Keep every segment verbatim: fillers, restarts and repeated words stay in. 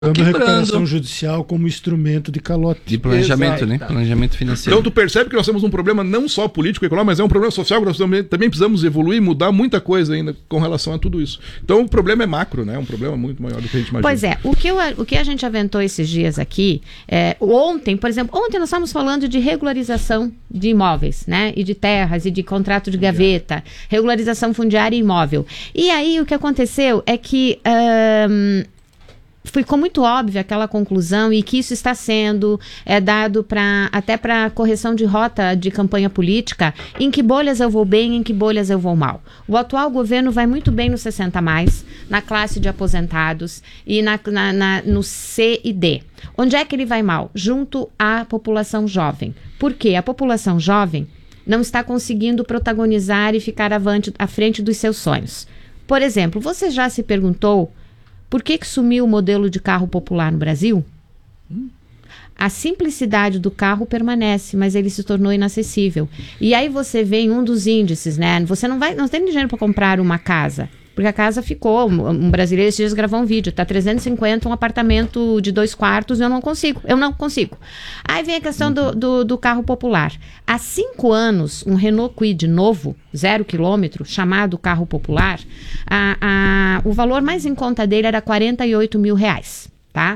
a recuperação judicial como instrumento de calote. De planejamento, Exato. né? Planejamento financeiro. Então tu percebe que nós temos um problema não só político e econômico, mas é um problema social que nós também, também precisamos evoluir, mudar muita coisa ainda com relação a tudo isso. Então o problema é macro, né? É um problema muito maior do que a gente imagina. Pois é, o que, eu, o que a gente aventou esses dias aqui, é, ontem, por exemplo, ontem nós estávamos falando de regularização de imóveis, né? E de terras, e de contrato de gaveta, regularização fundiária e imóvel. E aí o que aconteceu é que... Um, ficou muito óbvio aquela conclusão e que isso está sendo é, dado pra, até para correção de rota de campanha política, em que bolhas eu vou bem, em que bolhas eu vou mal. O atual governo vai muito bem no sessenta a mais, na classe de aposentados e na, na, na, no C e D. Onde é que ele vai mal? Junto à população jovem. Por quê? A população jovem não está conseguindo protagonizar e ficar avante, à frente dos seus sonhos. Por exemplo, você já se perguntou por que que sumiu o modelo de carro popular no Brasil? Hum. A simplicidade do carro permanece, mas ele se tornou inacessível. E aí você vê em um dos índices, né? Você não vai, não tem dinheiro para comprar uma casa, porque a casa ficou, um brasileiro esses dias gravou um vídeo, tá trezentos e cinquenta um apartamento de dois quartos, eu não consigo, eu não consigo. Aí vem a questão do, do, do carro popular. Há cinco anos, um Renault Kwid novo, zero quilômetro, chamado carro popular, a, a, o valor mais em conta dele era quarenta e oito mil reais, tá?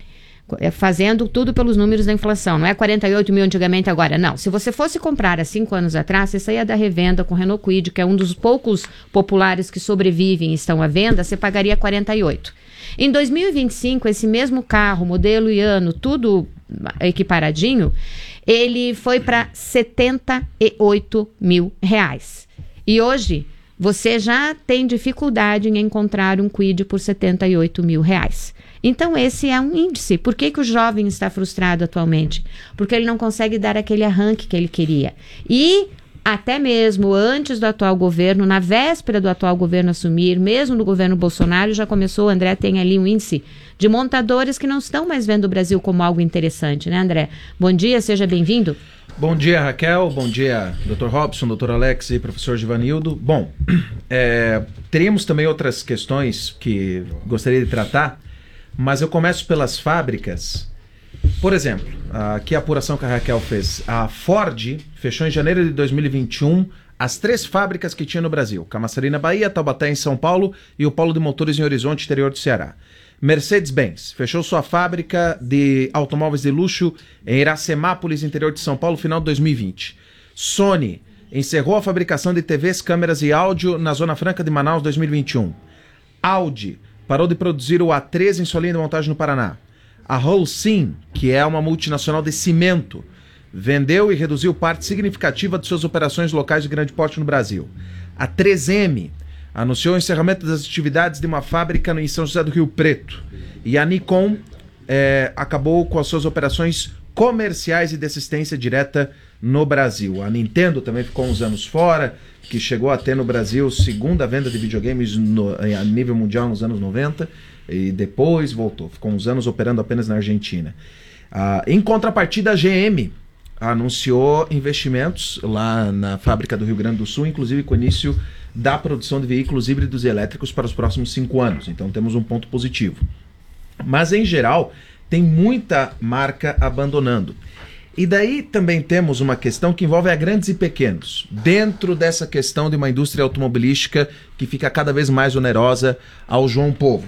Fazendo tudo pelos números da inflação, não é quarenta e oito mil antigamente agora, não. Se você fosse comprar há cinco anos atrás, você saía da revenda com o Renault Kwid, que é um dos poucos populares que sobrevivem e estão à venda, você pagaria quarenta e oito. Em dois mil e vinte e cinco, esse mesmo carro, modelo e ano, tudo equiparadinho, ele foi para setenta e oito mil reais. E hoje, você já tem dificuldade em encontrar um Kwid por setenta e oito mil reais. Então esse é um índice. Por que que o jovem está frustrado atualmente? Porque ele não consegue dar aquele arranque que ele queria. E até mesmo antes do atual governo, na véspera do atual governo assumir, mesmo no governo Bolsonaro, já começou, André tem ali um índice de montadores que não estão mais vendo o Brasil como algo interessante, né, André? Bom dia, seja bem-vindo. Bom dia, Raquel. Bom dia, doutor Robson, doutor Alex e professor Givanildo. Bom, é, teríamos também outras questões que gostaria de tratar, mas eu começo pelas fábricas. Por exemplo, aqui a apuração que a Raquel fez. A Ford fechou em janeiro de dois mil e vinte e um as três fábricas que tinha no Brasil. Camaçari na Bahia, Taubaté em São Paulo e o Polo de Motores em Horizonte, interior do Ceará. Mercedes-Benz fechou sua fábrica de automóveis de luxo em Iracemápolis, interior de São Paulo, final de dois mil e vinte. Sony encerrou a fabricação de T Vs, câmeras e áudio na Zona Franca de Manaus, dois mil e vinte e um. Audi parou de produzir o A três em sua linha de montagem no Paraná. A Holcim, que é uma multinacional de cimento, vendeu e reduziu parte significativa de suas operações locais de grande porte no Brasil. A três M anunciou o encerramento das atividades de uma fábrica em São José do Rio Preto. E a Nikon é, acabou com as suas operações comerciais e de assistência direta no Brasil. A Nintendo também ficou uns anos fora, que chegou a ter no Brasil segunda venda de videogames no, a nível mundial nos anos noventa, e depois voltou. Ficou uns anos operando apenas na Argentina. Ah, em contrapartida, a G M anunciou investimentos lá na fábrica do Rio Grande do Sul, inclusive com o início da produção de veículos híbridos e elétricos para os próximos cinco anos. Então temos um ponto positivo. Mas, em geral, tem muita marca abandonando. E daí também temos uma questão que envolve a grandes e pequenos, dentro dessa questão de uma indústria automobilística que fica cada vez mais onerosa ao João Povo.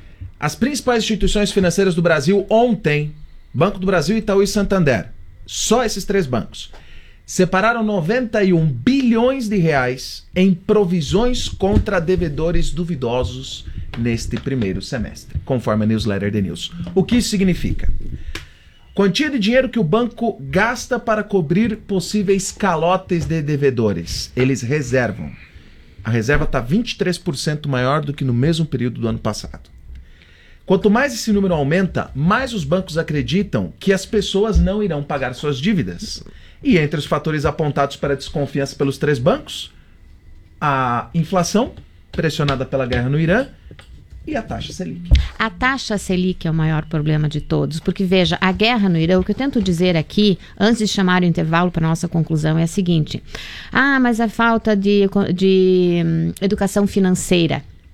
As principais instituições financeiras do Brasil ontem, Banco do Brasil, Itaú e Santander, só esses três bancos, separaram noventa e um bilhões de reais em provisões contra devedores duvidosos neste primeiro semestre, conforme a newsletter de News. O que isso significa? Quantia de dinheiro que o banco gasta para cobrir possíveis calotes de devedores. Eles reservam. A reserva está vinte e três por cento maior do que no mesmo período do ano passado. Quanto mais esse número aumenta, mais os bancos acreditam que as pessoas não irão pagar suas dívidas. E entre os fatores apontados para a desconfiança pelos três bancos, a inflação, pressionada pela guerra no Irã, e a taxa Selic. A taxa Selic é o maior problema de todos, porque veja, a guerra no Irã, o que eu tento dizer aqui, antes de chamar o intervalo para a nossa conclusão, é a seguinte: ah, mas a falta de, de hum, educação financeira.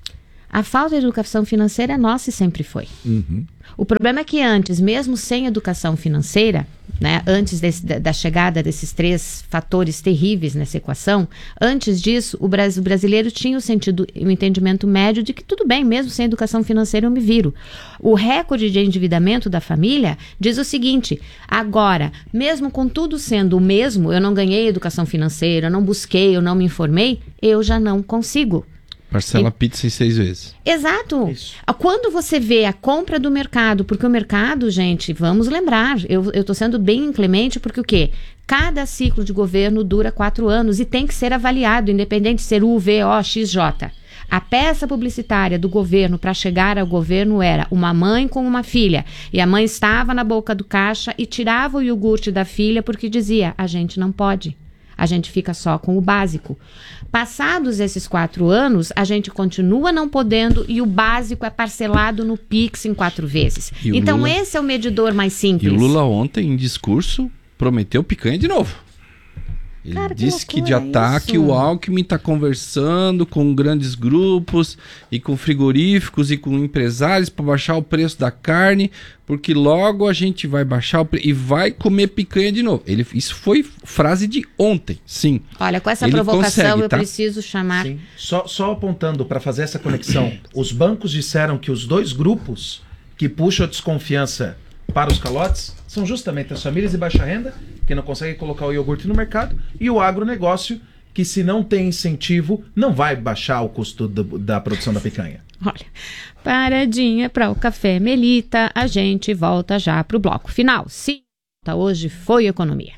A falta de educação financeira é nossa e sempre foi. Uhum. O problema é que antes, mesmo sem educação financeira, né, antes desse, da, da chegada desses três fatores terríveis nessa equação, antes disso, o, Bras, o brasileiro tinha o sentido, o entendimento médio de que tudo bem, mesmo sem educação financeira eu me viro. O recorde de endividamento da família diz o seguinte: agora, mesmo com tudo sendo o mesmo, eu não ganhei educação financeira, eu não busquei, eu não me informei, eu já não consigo. Parcela E... pizza em seis vezes. Exato. Isso. Quando você vê a compra do mercado, porque o mercado, gente, vamos lembrar, eu estou sendo bem inclemente porque o quê? Cada ciclo de governo dura quatro anos e tem que ser avaliado, independente de ser U, V, O, X, J. A peça publicitária do governo para chegar ao governo era uma mãe com uma filha. E a mãe estava na boca do caixa e tirava o iogurte da filha porque dizia, a gente não pode. A gente fica só com o básico. Passados esses quatro anos, a gente continua não podendo e o básico é parcelado no Pix em quatro vezes. E o Então Lula- esse é o medidor mais simples. E o Lula ontem, em discurso, prometeu picanha de novo. Ele Cara, que disse que de loucura ataque isso. o Alckmin está conversando com grandes grupos e com frigoríficos e com empresários para baixar o preço da carne, porque logo a gente vai baixar o preço e vai comer picanha de novo. Ele, isso foi frase de ontem, sim. Olha, com essa Ele provocação consegue, eu tá? preciso chamar... Sim. Só, só apontando para fazer essa conexão, os bancos disseram que os dois grupos que puxam a desconfiança para os calotes são justamente as famílias de baixa renda, que não conseguem colocar o iogurte no mercado, e o agronegócio, que se não tem incentivo, não vai baixar o custo do, da produção da picanha. Olha, paradinha para o café Melita, a gente volta já para o bloco final. Sim, hoje foi economia.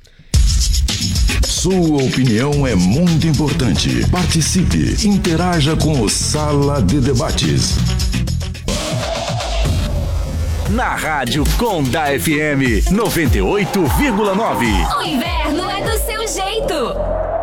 Sua opinião é muito importante. Participe, interaja com o Sala de Debates. Na Rádio Conda F M noventa e oito vírgula nove. O inverno é do seu jeito.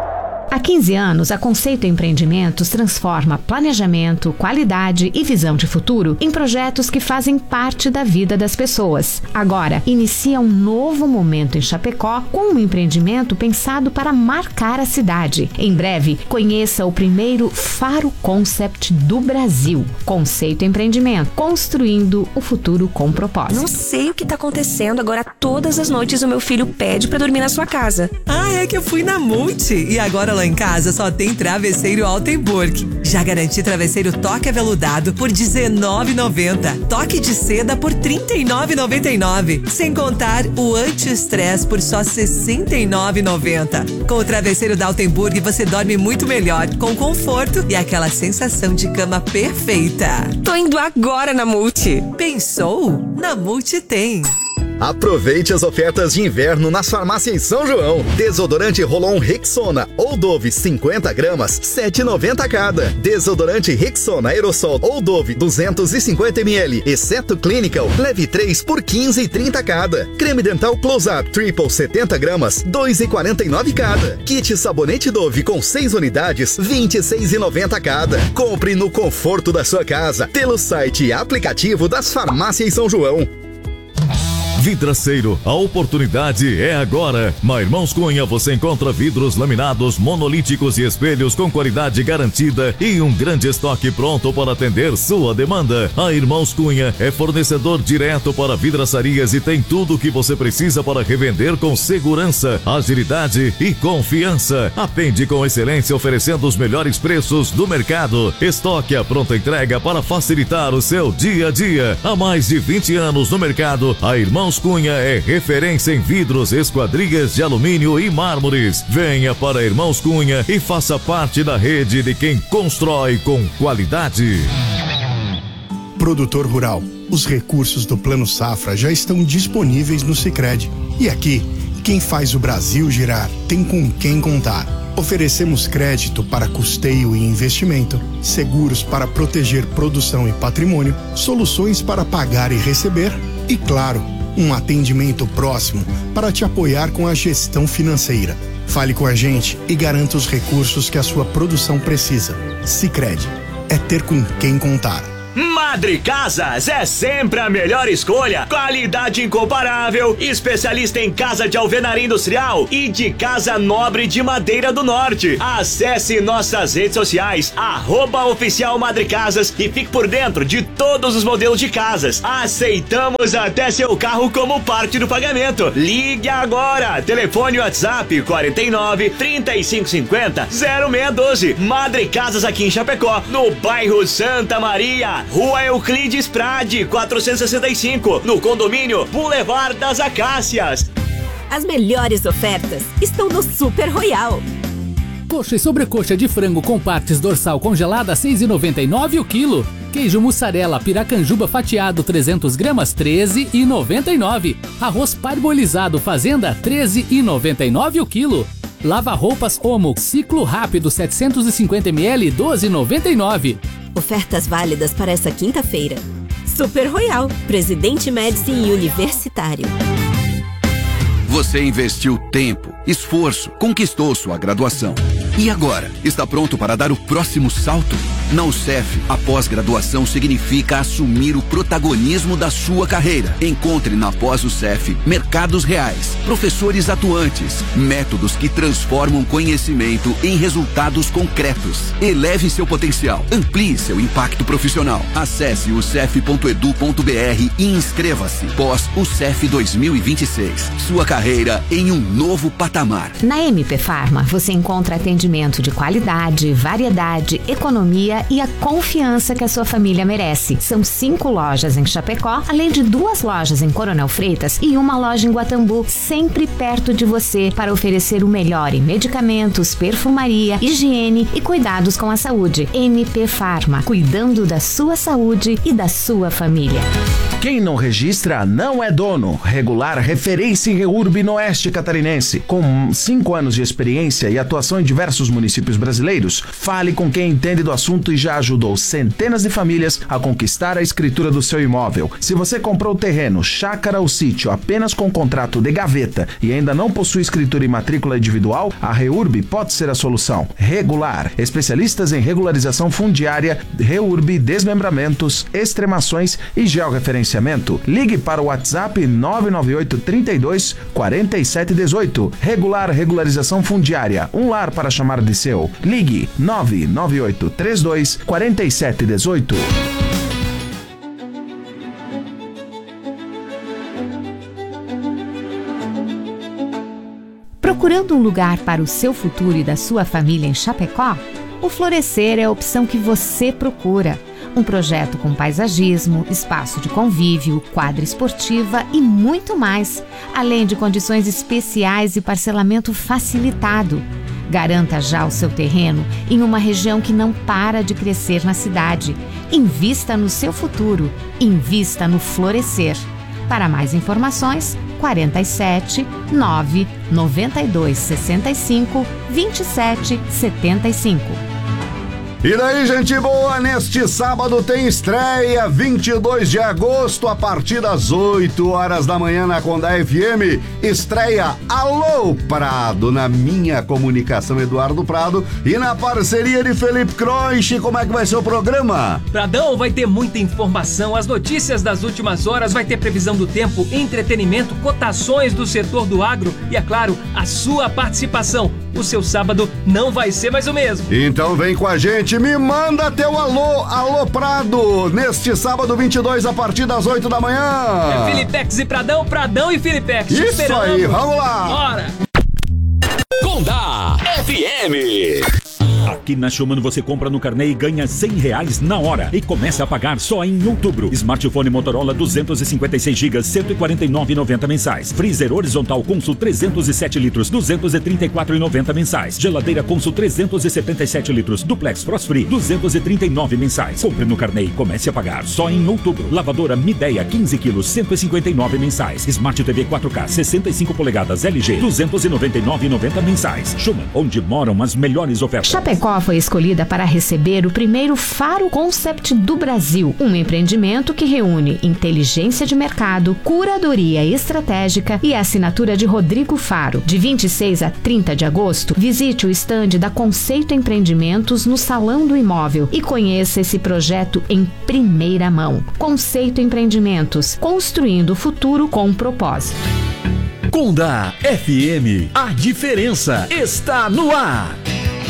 Há quinze anos, a Conceito Empreendimentos transforma planejamento, qualidade e visão de futuro em projetos que fazem parte da vida das pessoas. Agora, inicia um novo momento em Chapecó com um empreendimento pensado para marcar a cidade. Em breve, conheça o primeiro Faro Concept do Brasil. Conceito Empreendimento, construindo o futuro com propósito. Não sei o que tá acontecendo, agora todas as noites o meu filho pede pra dormir na sua casa. Ah, é que eu fui na Multi e agora lá em casa só tem travesseiro Altenburg. Já garanti travesseiro toque aveludado por dezenove reais e noventa centavos. Toque de seda por trinta e nove reais e noventa e nove centavos. Sem contar o anti-estresse por só sessenta e nove reais e noventa centavos. Com o travesseiro da Altenburg você dorme muito melhor, com conforto e aquela sensação de cama perfeita. Tô indo agora na Multi. Pensou? Na Multi tem. Aproveite as ofertas de inverno nas farmácias São João. Desodorante Rolon Rexona ou Dove cinquenta gramas, sete reais e noventa centavos cada. Desodorante Rexona Aerosol ou Dove duzentos e cinquenta mililitros, exceto Clinical, leve três por quinze reais e trinta centavos cada. Creme dental Close-Up Triple setenta gramas, dois reais e quarenta e nove centavos cada. Kit sabonete Dove com seis unidades, vinte e seis reais e noventa centavos cada. Compre no conforto da sua casa, pelo site e aplicativo das farmácias São João. Vidraceiro, a oportunidade é agora. Na Irmãos Cunha você encontra vidros laminados, monolíticos e espelhos com qualidade garantida e um grande estoque pronto para atender sua demanda. A Irmãos Cunha é fornecedor direto para vidraçarias e tem tudo o que você precisa para revender com segurança, agilidade e confiança. Atende com excelência oferecendo os melhores preços do mercado. Estoque à pronta entrega para facilitar o seu dia a dia. Há mais de vinte anos no mercado, a Irmãos Cunha é referência em vidros, esquadrias de alumínio e mármores. Venha para Irmãos Cunha e faça parte da rede de quem constrói com qualidade. Produtor rural, os recursos do Plano Safra já estão disponíveis no Sicredi. E aqui, quem faz o Brasil girar tem com quem contar. Oferecemos crédito para custeio e investimento, seguros para proteger produção e patrimônio, soluções para pagar e receber e, claro, um atendimento próximo para te apoiar com a gestão financeira. Fale com a gente e garanta os recursos que a sua produção precisa. Sicredi, é ter com quem contar. Madre Casas é sempre a melhor escolha. Qualidade incomparável, especialista em casa de alvenaria industrial e de casa nobre de Madeira do Norte. Acesse nossas redes sociais, arroba oficial Madre Casas, e fique por dentro de todos os modelos de casas. Aceitamos até seu carro como parte do pagamento. Ligue agora. Telefone WhatsApp quarenta e nove, trinta e cinco cinquenta, zero seis um dois. Madre Casas aqui em Chapecó, no bairro Santa Maria, Rua Euclides Prade, quatrocentos e sessenta e cinco, no condomínio Boulevard das Acácias. As melhores ofertas estão no Super Royal. Coxa e sobrecoxa de frango com partes dorsal congelada seis reais e noventa e nove centavos o quilo. Queijo mussarela piracanjuba fatiado trezentas gramas treze reais e noventa e nove centavos. Arroz parbolizado Fazenda treze reais e noventa e nove centavos o quilo. Lava-roupas Omo ciclo rápido setecentos e cinquenta mililitros doze reais e noventa e nove centavos. Ofertas válidas para essa quinta-feira. Super Royal, Presidente Médici e Universitário. Você investiu tempo, esforço, conquistou sua graduação. E agora, está pronto para dar o próximo salto? Na U C E F, a pós-graduação significa assumir o protagonismo da sua carreira. Encontre na pós-U C E F mercados reais, professores atuantes, métodos que transformam conhecimento em resultados concretos. Eleve seu potencial, amplie seu impacto profissional. Acesse u c e f ponto e d u ponto b r e inscreva-se. Pós-U C E F dois mil e vinte e seis. Sua carreira em um novo patamar. Na M P Pharma, você encontra atendimento de qualidade, variedade, economia e a confiança que a sua família merece. São cinco lojas em Chapecó, além de duas lojas em Coronel Freitas e uma loja em Guatambu, sempre perto de você para oferecer o melhor em medicamentos, perfumaria, higiene e cuidados com a saúde. M P Pharma, cuidando da sua saúde e da sua família. Quem não registra não é dono. Regular referência em REURB no Oeste Catarinense. Com cinco anos de experiência e atuação em diversos municípios brasileiros, fale com quem entende do assunto e já ajudou centenas de famílias a conquistar a escritura do seu imóvel. Se você comprou terreno, chácara ou sítio apenas com contrato de gaveta e ainda não possui escritura e matrícula individual, a REURB pode ser a solução. Regular, especialistas em regularização fundiária, REURB, desmembramentos, extremações e georreferenciamento. Ligue para o WhatsApp nove nove oito, trinta e dois, quarenta e sete dezoito. Regular Regularização Fundiária, um lar para chamar de seu. Ligue nove nove oito, trinta e dois, quarenta e sete dezoito. Procurando um lugar para o seu futuro e da sua família em Chapecó? O Florescer é a opção que você procura. Um projeto com paisagismo, espaço de convívio, quadra esportiva e muito mais, além de condições especiais e parcelamento facilitado. Garanta já o seu terreno em uma região que não para de crescer na cidade. Invista no seu futuro. Invista no Florescer. Para mais informações, quarenta e sete, nove, noventa e dois, sessenta e cinco, vinte e sete, setenta e cinco. E daí, gente boa, neste sábado tem estreia, vinte e dois de agosto, a partir das oito horas da manhã na Condá F M, estreia Alô Prado, na minha comunicação Eduardo Prado e na parceria de Felipe Croix. Como é que vai ser o programa? Pradão, vai ter muita informação, as notícias das últimas horas, vai ter previsão do tempo, entretenimento, cotações do setor do agro e, é claro, a sua participação. O seu sábado não vai ser mais o mesmo. Então vem com a gente, me manda teu alô, Alô Prado, neste sábado vinte e dois a partir das oito da manhã. É Filipex e Pradão, Pradão e Filipex. Isso esperamos. Aí, vamos lá. Bora. Condá F M. Aqui na Schumann você compra no carnê e ganha cem reais na hora e começa a pagar só em outubro. Smartphone Motorola duzentos e cinquenta e seis gigas, cento e quarenta e nove reais e noventa centavos mensais. Freezer horizontal Consul trezentos e sete litros, duzentos e trinta e quatro reais e noventa centavos mensais. Geladeira Consul trezentos e setenta e sete litros, Duplex Frost Free, duzentos e trinta e nove reais mensais. Compre no carnê e comece a pagar só em outubro. Lavadora Midea quinze quilos, cento e cinquenta e nove reais mensais. Smart T V quatro K sessenta e cinco polegadas L G, duzentos e noventa e nove reais e noventa centavos mensais. Schumann, onde moram as melhores ofertas. Chapecó Chapecó foi escolhida para receber o primeiro Faro Concept do Brasil, um empreendimento que reúne inteligência de mercado, curadoria estratégica e assinatura de Rodrigo Faro. De vinte e seis a trinta de agosto, visite o estande da Conceito Empreendimentos no Salão do Imóvel e conheça esse projeto em primeira mão. Conceito Empreendimentos, construindo o futuro com propósito. Conda F M, a diferença está no ar.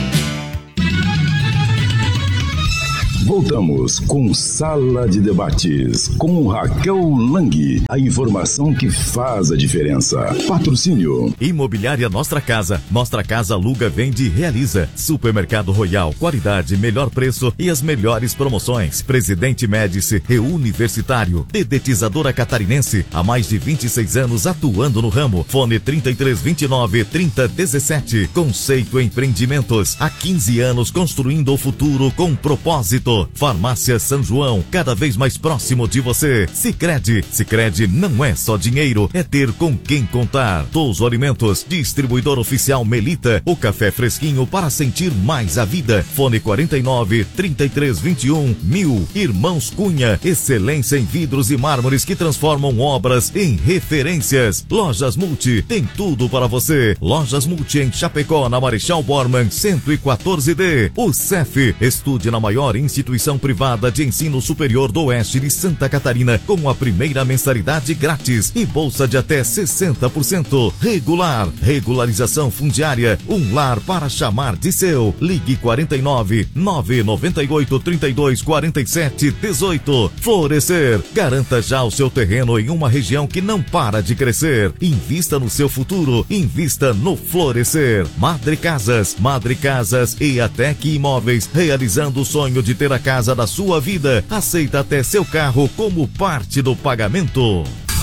Voltamos com Sala de Debates, com Raquel Lang. A informação que faz a diferença. Patrocínio. Imobiliária Nostra Casa. Nostra Casa aluga, vende e realiza. Supermercado Royal. Qualidade, melhor preço e as melhores promoções. Presidente Médici, Reuniversitário. Dedetizadora Catarinense. Há mais de vinte e seis anos atuando no ramo. Fone trinta e três, vinte e nove, trinta, dezessete. Conceito Empreendimentos. Há quinze anos construindo o futuro com propósito. Farmácia São João, cada vez mais próximo de você. Sicredi, Sicredi não é só dinheiro, é ter com quem contar. Touso Alimentos, distribuidor oficial Melita, o café fresquinho para sentir mais a vida. Fone quarenta e nove, trinta e três, vinte e um, mil. Irmãos Cunha, excelência em vidros e mármores que transformam obras em referências. Lojas Multi, tem tudo para você. Lojas Multi em Chapecó, na Marechal Bormann, cento e quatorze D. O C E F, estude na maior instituição Instituição Privada de Ensino Superior do Oeste de Santa Catarina, com a primeira mensalidade grátis e bolsa de até sessenta por cento. Regular, regularização fundiária, um lar para chamar de seu. Ligue quarenta e nove, nove nove oito, trinta e dois, quarenta e sete, dezoito. Florescer, garanta já o seu terreno em uma região que não para de crescer. Invista no seu futuro, invista no Florescer. Madre Casas, Madre Casas e Atec Imóveis, realizando o sonho de ter a casa da sua vida. Aceita até seu carro como parte do pagamento.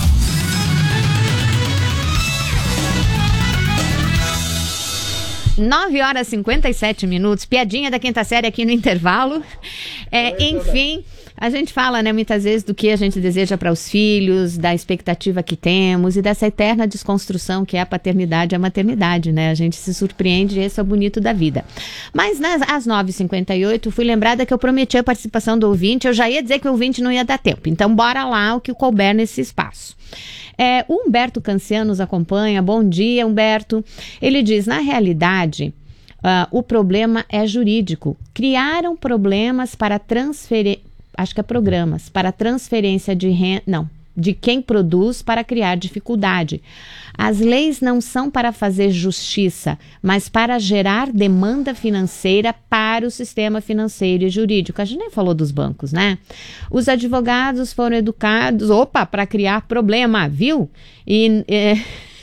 nove horas e cinquenta e sete minutos, piadinha da quinta série aqui no intervalo. É, enfim, a gente fala, né, muitas vezes do que a gente deseja para os filhos, da expectativa que temos e dessa eterna desconstrução que é a paternidade e a maternidade, né? A gente se surpreende e esse é o bonito da vida. Mas nas, às nove e cinquenta e oito, fui lembrada que eu prometi a participação do ouvinte, eu já ia dizer que o ouvinte não ia dar tempo. Então, bora lá o que couber nesse espaço. É, o Humberto Canciano nos acompanha. Bom dia, Humberto. Ele diz, na realidade, uh, o problema é jurídico. Criaram problemas para transferir, acho que é programas, para transferência de renda, não, de quem produz para criar dificuldade. As leis não são para fazer justiça, mas para gerar demanda financeira para o sistema financeiro e jurídico. A gente nem falou dos bancos, né? Os advogados foram educados, opa, para criar problema, viu? E é,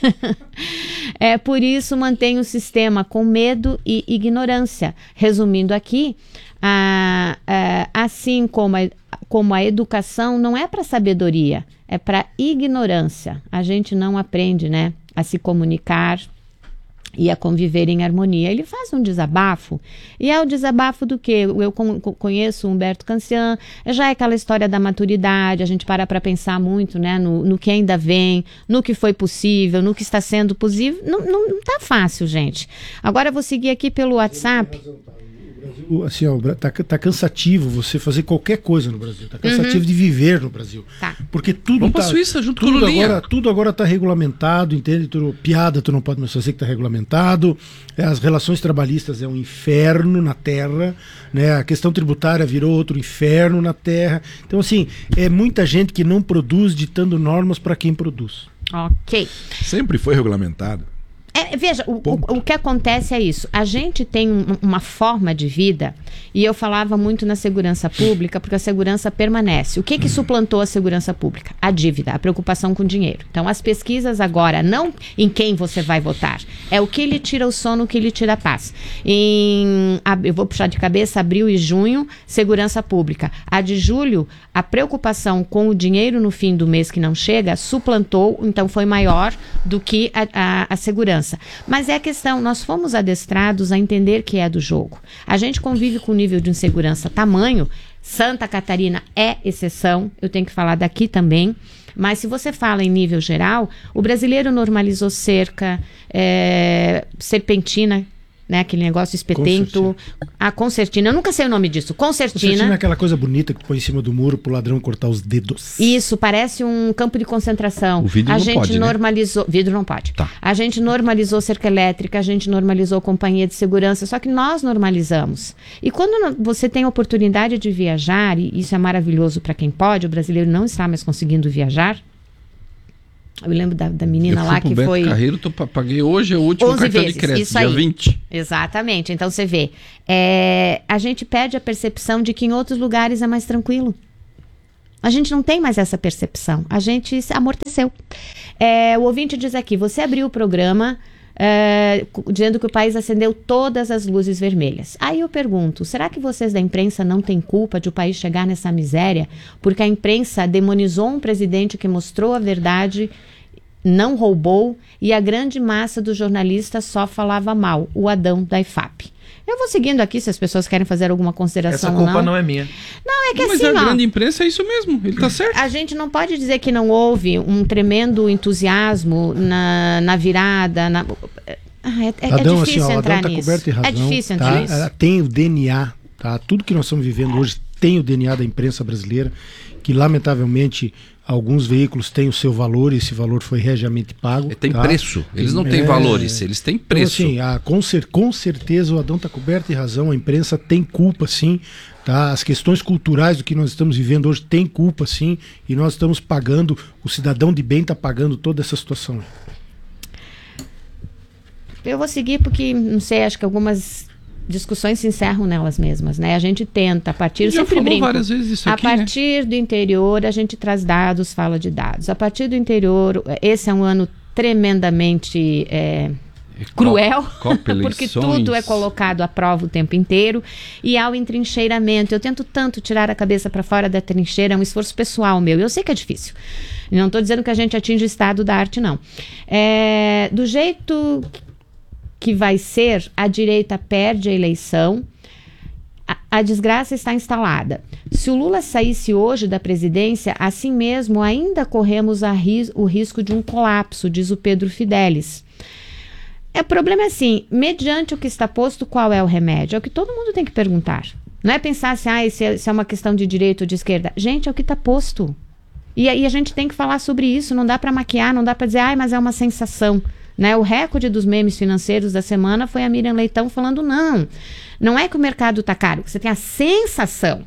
é por isso mantém o sistema com medo e ignorância. Resumindo aqui, a, a, assim como a, como a educação não é para sabedoria, é para ignorância. A gente não aprende, né, a se comunicar e a conviver em harmonia. Ele faz um desabafo, e é o desabafo do quê? Eu conheço o Humberto Cancian, já é aquela história da maturidade, a gente para para pensar muito, né, no, no que ainda vem, no que foi possível, no que está sendo possível. Não, não, não tá fácil, gente. Agora eu vou seguir aqui pelo WhatsApp. Assim, ó, tá, tá cansativo você fazer qualquer coisa no Brasil. Tá cansativo uhum. de viver no Brasil. Tá. Porque tudo Vamos tá, pra Suíça junto tudo com o Lulinha. agora, tudo agora tá regulamentado, entende? Tudo, piada tu não pode mais fazer que tá regulamentado. As relações trabalhistas é um inferno na terra, né? A questão tributária virou outro inferno na terra. Então, assim, é muita gente que não produz ditando normas para quem produz. Ok. Sempre foi regulamentado. É, veja, o, o, o que acontece é isso. A gente tem um, uma forma de vida, e eu falava muito na segurança pública, porque a segurança permanece. O que que suplantou a segurança pública? A dívida, a preocupação com o dinheiro. Então, as pesquisas agora, não em quem você vai votar, é o que lhe tira o sono, o que lhe tira a paz. Em, eu vou puxar de cabeça, abril e junho, segurança pública. A de julho, a preocupação com o dinheiro no fim do mês que não chega, suplantou, então foi maior do que a, a, a segurança. Mas é a questão, nós fomos adestrados a entender que é do jogo. A gente convive com um nível de insegurança tamanho. Santa Catarina é exceção, eu tenho que falar daqui também. Mas se você fala em nível geral, o brasileiro normalizou cerca, é, serpentina, né? Aquele negócio espetento. A concertina. Eu nunca sei o nome disso. Concertina. Concertina é aquela coisa bonita que tu põe em cima do muro pro ladrão cortar os dedos. Isso, parece um campo de concentração. O vidro a não gente pode, normalizou. Né? Vidro não pode. Tá. A gente normalizou cerca elétrica, a gente normalizou companhia de segurança, só que nós normalizamos. E quando você tem a oportunidade de viajar, e isso é maravilhoso para quem pode, o brasileiro não está mais conseguindo viajar. Eu lembro da, da menina eu lá que Beto foi... Carreiro, tô, paguei hoje é o último cartão vezes, de crédito, isso dia aí. vinte. Exatamente. Então você vê, é, a gente perde a percepção de que em outros lugares é mais tranquilo. A gente não tem mais essa percepção. A gente se amorteceu. É, o ouvinte diz aqui, você abriu o programa é, dizendo que o país acendeu todas as luzes vermelhas. Aí eu pergunto, será que vocês da imprensa não têm culpa de o país chegar nessa miséria? Porque a imprensa demonizou um presidente que mostrou a verdade, não roubou, e a grande massa dos jornalistas só falava mal, o Adão da I F A P. Eu vou seguindo aqui, se as pessoas querem fazer alguma consideração Essa ou culpa não. não é minha. Não, é que Mas assim, a ó, grande imprensa é isso mesmo, ele tá certo. a gente não pode dizer que não houve um tremendo entusiasmo na, na virada, na... Ah, é, é, Adão, é difícil assim, ó, entrar Adão tá nisso. coberto de razão, é difícil entrar tá? nisso. Ela tem o D N A, tá? Tudo que nós estamos vivendo hoje tem o D N A da imprensa brasileira, que lamentavelmente alguns veículos têm o seu valor e esse valor foi regiamente pago. Tem tá? preço, eles não têm É... valores, eles têm preço. Então, assim, a, com, cer com certeza o Adão está coberto de razão, a imprensa tem culpa sim, tá? As questões culturais do que nós estamos vivendo hoje tem culpa sim, e nós estamos pagando, o cidadão de bem está pagando toda essa situação. Eu vou seguir porque, não sei, acho que algumas discussões se encerram nelas mesmas, né? A gente tenta, a partir... Já sempre falou brinco, várias vezes isso a aqui, partir né? do interior, a gente traz dados, fala de dados. A partir do interior, esse é um ano tremendamente é, cruel, porque tudo é colocado à prova o tempo inteiro, e há o entrincheiramento. Eu tento tanto tirar a cabeça para fora da trincheira, é um esforço pessoal meu, eu sei que é difícil. Não estou dizendo que a gente atinge o estado da arte, não. É, do jeito que vai ser, a direita perde a eleição, a, a desgraça está instalada. Se o Lula saísse hoje da presidência, assim mesmo ainda corremos a ris o risco de um colapso, diz o Pedro Fidelis. É, o problema é assim, mediante o que está posto, qual é o remédio? É o que todo mundo tem que perguntar. Não é pensar assim, ah, isso é, isso é uma questão de direita ou de esquerda. Gente, é o que está posto. E aí a gente tem que falar sobre isso, não dá para maquiar, não dá para dizer, ah, mas é uma sensação. Né? O recorde dos memes financeiros da semana foi a Miriam Leitão falando, não, não é que o mercado está caro, você tem a sensação.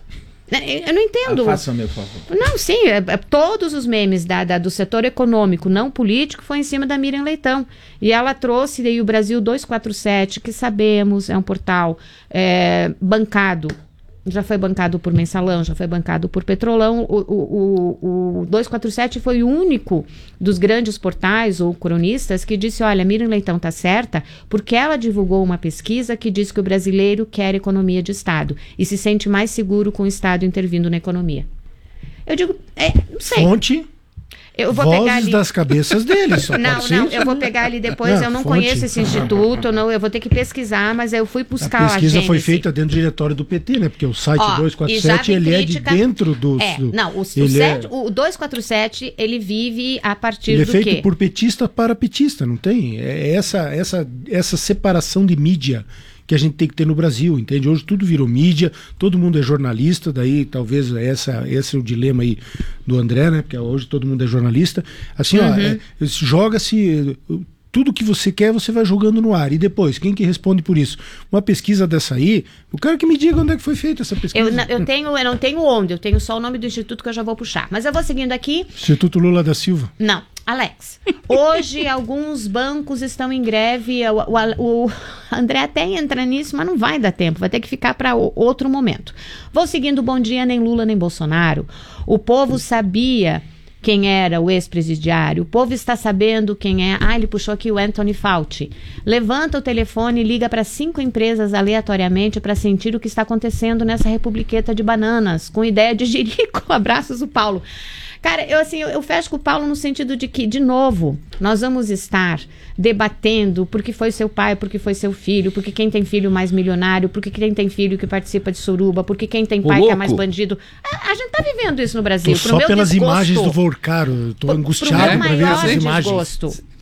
Eu não entendo. Ah, faça, meu favor. Não, sim, é, é, todos os memes da, da, do setor econômico, não político, foi em cima da Miriam Leitão. E ela trouxe daí o Brasil duzentos e quarenta e sete, que sabemos, é um portal é, bancado. Já foi bancado por Mensalão, já foi bancado por Petrolão. O, o, o, o duzentos e quarenta e sete foi o único dos grandes portais ou cronistas que disse, olha, Miriam Leitão está certa, porque ela divulgou uma pesquisa que diz que o brasileiro quer economia de Estado e se sente mais seguro com o Estado intervindo na economia. Eu digo, é, não sei. Fonte... Eu vou Vozes pegar ali... das cabeças deles. Só não, pode não, ser. eu vou pegar ali depois. Não, eu não fonte. conheço esse instituto, não, eu vou ter que pesquisar, mas eu fui buscar a pesquisa a foi feita dentro do diretório do P T, né? Porque o site Ó, duzentos e quarenta e e já sete vem ele crítica... é de dentro do. É, do não, o, o, ele sete, é... o duzentos e quarenta e sete ele vive a partir ele do é feito quê? por petista para petista, não tem? É essa, essa, essa separação de mídia que a gente tem que ter no Brasil, entende? Hoje tudo virou mídia, todo mundo é jornalista, daí talvez essa, esse é o dilema aí do André, né? Porque hoje todo mundo é jornalista. Assim, Uhum. ó, é, joga-se... Tudo que você quer, você vai jogando no ar. E depois, quem que responde por isso? Uma pesquisa dessa aí, o cara que me diga onde é que foi feita essa pesquisa. Eu, eu, tenho, eu não tenho onde, eu tenho só o nome do instituto que eu já vou puxar. Mas eu vou seguindo aqui. Instituto Lula da Silva. Não, Alex. Hoje alguns bancos estão em greve. O, o, o André até entra nisso, mas não vai dar tempo. Vai ter que ficar para outro momento. Vou seguindo Bom Dia, nem Lula, nem Bolsonaro. O povo sabia quem era o ex-presidiário. O povo está sabendo quem é. Ah, ele puxou aqui o Anthony Fauci. Levanta o telefone e liga para cinco empresas aleatoriamente para sentir o que está acontecendo nessa republiqueta de bananas, com ideia de jirico. Abraços, o Paulo. Cara, eu assim, eu, eu fecho com o Paulo no sentido de que, de novo, nós vamos estar debatendo porque foi seu pai, porque foi seu filho, porque quem tem filho mais milionário, porque quem tem filho que participa de suruba, porque quem tem pai que é mais bandido. A, a gente tá vivendo isso no Brasil. Tô só meu pelas desgosto, imagens do Volcaro, tô pro, angustiado para ver essas imagens. Desgosto.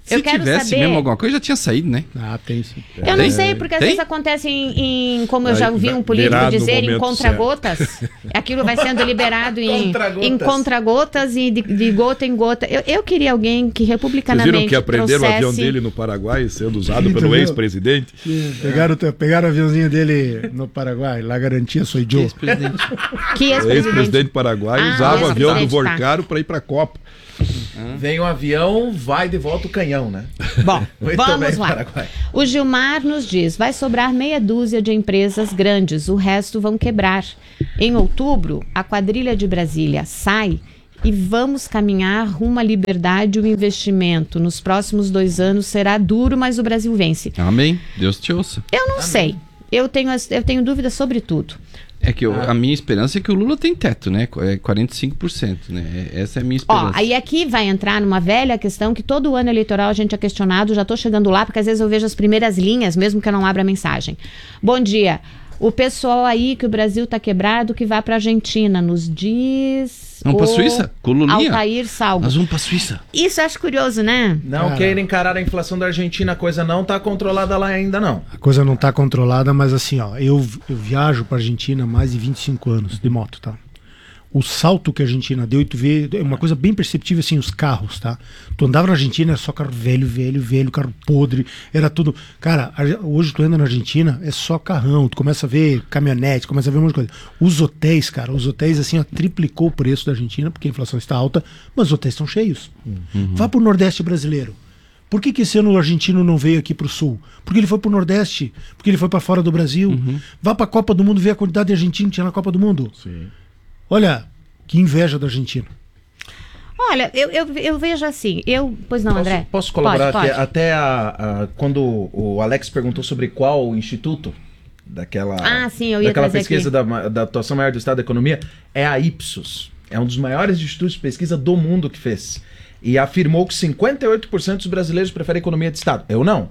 Se eu quero tivesse saber... mesmo alguma coisa, já tinha saído, né? Ah, tem sim. Eu não sei, porque às Tem? vezes acontece em, em como eu já Vai- ouvi um vai político virar no dizer, em momento contra-gotas. Aquilo vai sendo liberado em Contra-gotas. em contra-gotas e de, de gota em gota. Eu, eu queria alguém que Vocês republicanamente viram que aprenderam trouxesse... o avião dele no Paraguai sendo usado Sim, pelo tu viu? ex-presidente? Pegaram, pegaram o aviãozinho dele no Paraguai, lá garantia sou Joe. Ex-presidente. Que O ex-presidente... ex-presidente Paraguai Ah, usava o o avião do ex-presidente, tá. Vorcaro para ir para a Copa. Vem um avião, vai de volta o canhão, né? Bom, Muito vamos bem, lá. Paraguai. O Gilmar nos diz, vai sobrar meia dúzia de empresas grandes, o resto vão quebrar. Em outubro, a quadrilha de Brasília sai e vamos caminhar rumo à liberdade e o investimento. Nos próximos dois anos será duro, mas o Brasil vence. Amém. Deus te ouça. Eu não sei. Eu tenho, as- eu tenho dúvidas sobre tudo. É que eu- a minha esperança é que o Lula tem teto, né? É quarenta e cinco por cento, né? É- Essa é a minha Ó, esperança. aí aqui vai entrar numa velha questão que todo ano eleitoral a gente é questionado, já tô chegando lá, porque às vezes eu vejo as primeiras linhas, mesmo que eu não abra a mensagem. Bom dia. O pessoal aí que o Brasil tá quebrado, que vá pra Argentina, nos diz... Vamos pra o Suíça? Com o Lulinha? Altair Salgo. Nós vamos pra Suíça. Isso eu acho curioso, né? Não Cara. queira encarar a inflação da Argentina, a coisa não tá controlada lá ainda, não. A coisa não tá controlada, mas assim, ó, eu, eu viajo pra Argentina há mais de vinte e cinco anos de moto, tá? O salto que a Argentina deu, e tu vê, é uma coisa bem perceptível, assim, os carros, tá? Tu andava na Argentina, era só carro velho, velho, velho, carro podre, era tudo... Cara, a- hoje tu anda na Argentina, é só carrão, tu começa a ver caminhonete, começa a ver um monte de coisa. Os hotéis, cara, os hotéis, assim, ó, triplicou o preço da Argentina, porque a inflação está alta, mas os hotéis estão cheios. Vá pro Nordeste brasileiro. Por que, que esse ano o argentino não veio aqui pro Sul? Porque ele foi pro Nordeste, porque ele foi para fora do Brasil. Vá pra Copa do Mundo ver a quantidade de argentino que tinha na Copa do Mundo. Sim. Olha, que inveja da Argentina. Olha, eu, eu, eu vejo assim, eu... Pois não, Posso, André? posso colaborar Pode, aqui? pode. Até a, a- quando o Alex perguntou sobre qual instituto daquela, Ah, sim, eu ia daquela trazer pesquisa aqui. da, da atuação maior do Estado da Economia, é a Ipsos. É um dos maiores institutos de pesquisa do mundo que fez. E afirmou que cinquenta e oito por cento dos brasileiros preferem economia de Estado. Eu não.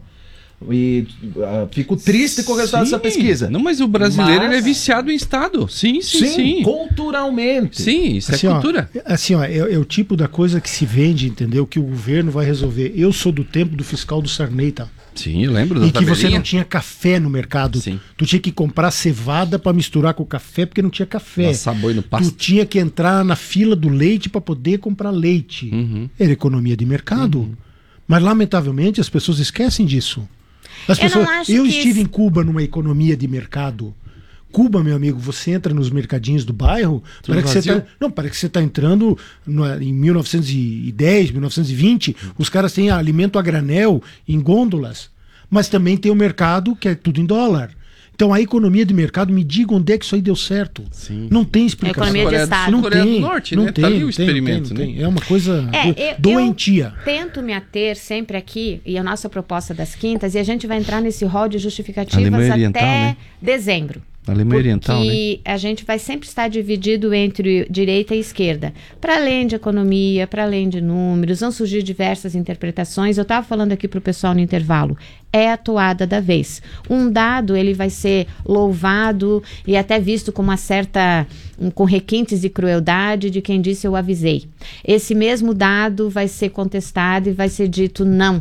E ah, fico triste com o resultado Sim. dessa pesquisa. Não, mas o brasileiro Mas- ele é viciado em Estado. Sim, sim, sim. culturalmente. Sim, isso Assim, é ó, cultura. assim, ó, é, é o tipo da coisa que se vende, entendeu? Que o governo vai resolver. Eu sou do tempo do fiscal do Sarney, tá? Sim, eu lembro da E que você tabelinha. não tinha café no mercado. Tu tinha que comprar cevada para misturar com o café, porque não tinha café. Passar boi no pasto. Tu tinha que entrar na fila do leite para poder comprar leite. Uhum. Era economia de mercado. Mas, lamentavelmente, as pessoas esquecem disso. As Eu não pessoas, acho eu que estive isso- em Cuba numa economia de mercado. Cuba, meu amigo, você entra nos mercadinhos do bairro, Tudo parece que você vazio? tá, não, parece que você está entrando no- em mil novecentos e dez, mil novecentos e vinte. Os caras têm alimento a granel em gôndolas, mas também tem o mercado que é tudo em dólar. Então a economia de mercado, me diga onde é que isso aí deu certo. Não tem explicação. Economia de Estado. Não Coreia do tem, Norte, não né? tem, Tá ali o não tem, não experimento, tem, não né? tem. É uma coisa É, do- eu, doentia. eu tento me ater sempre aqui, e a nossa proposta das quintas, e a gente vai entrar nesse rol de justificativas Alemanha até Oriental, né? dezembro. Alemanha Oriental, né? Que a gente vai sempre estar dividido entre direita e esquerda. Para além de economia, para além de números, vão surgir diversas interpretações. Eu estava falando aqui para o pessoal no intervalo. É a toada da vez. Um dado, ele vai ser louvado e até visto com uma certa... um- com requintes de crueldade de quem disse eu avisei. Esse mesmo dado vai ser contestado e vai ser dito não,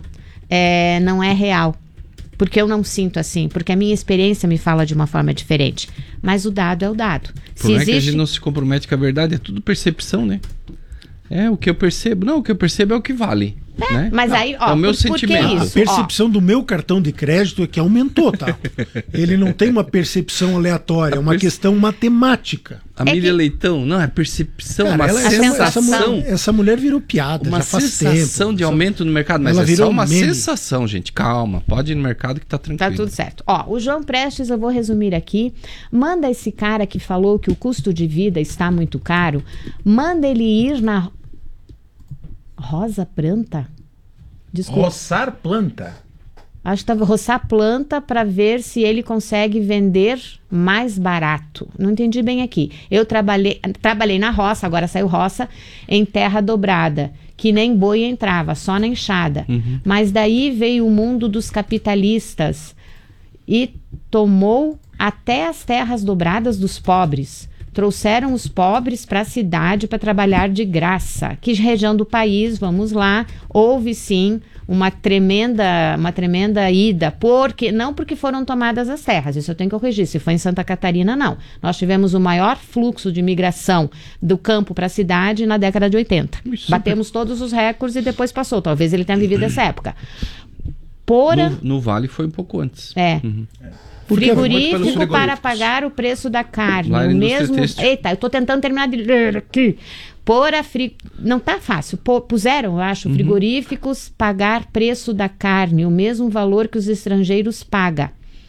é, não é real. Porque eu não sinto assim, porque a minha experiência me fala de uma forma diferente. Mas o dado é o dado. O Se problema é que a existe... gente não se compromete com a verdade, é tudo percepção, né? É, o que eu percebo. Não, o que eu percebo é o que vale. né? Mas Não, aí, ó, é o meu por- por que sentimento. A percepção do meu cartão de crédito é que aumentou, tá? Ele não tem uma percepção aleatória, é uma questão matemática. A Miriam Leitão, não, é percepção, Cara, uma ela- essa, sensação. essa, mulher, essa mulher virou piada, Uma já faz sensação tempo. de aumento no mercado, mas Ela é virou só uma meme. sensação, gente. Calma, pode ir no mercado que tá tranquilo. Tá tudo certo. Ó, o João Prestes, eu vou resumir aqui. Manda esse cara que falou que o custo de vida está muito caro, manda ele ir na Rosa Planta? Desculpa. Roçar planta? Acho que estava roçar planta para ver se ele consegue vender mais barato. Não entendi bem aqui. Eu trabalhei, trabalhei na roça, agora saiu roça, em terra dobrada, que nem boi entrava, só na enxada. Uhum. Mas daí veio o mundo dos capitalistas e tomou até as terras dobradas dos pobres. trouxeram os pobres para a cidade para trabalhar de graça. Que região do país, vamos lá, houve sim uma tremenda, uma tremenda ida, porque, não porque foram tomadas as terras, isso eu tenho que corrigir, se foi em Santa Catarina, não. Nós tivemos o maior fluxo de migração do campo para a cidade na década de oitenta. Isso. Batemos todos os recordes e depois passou, talvez ele tenha vivido essa época. Pora... No, no Vale foi um pouco antes. É. Uhum. Frigorífico para pagar o preço da carne. Lá o na mesmo. indústria Eita, eu estou tentando terminar de ler aqui. Por a fri... Não tá fácil. Pô, puseram, eu acho, Uhum. frigoríficos pagar preço da carne, o mesmo valor que os estrangeiros pagam.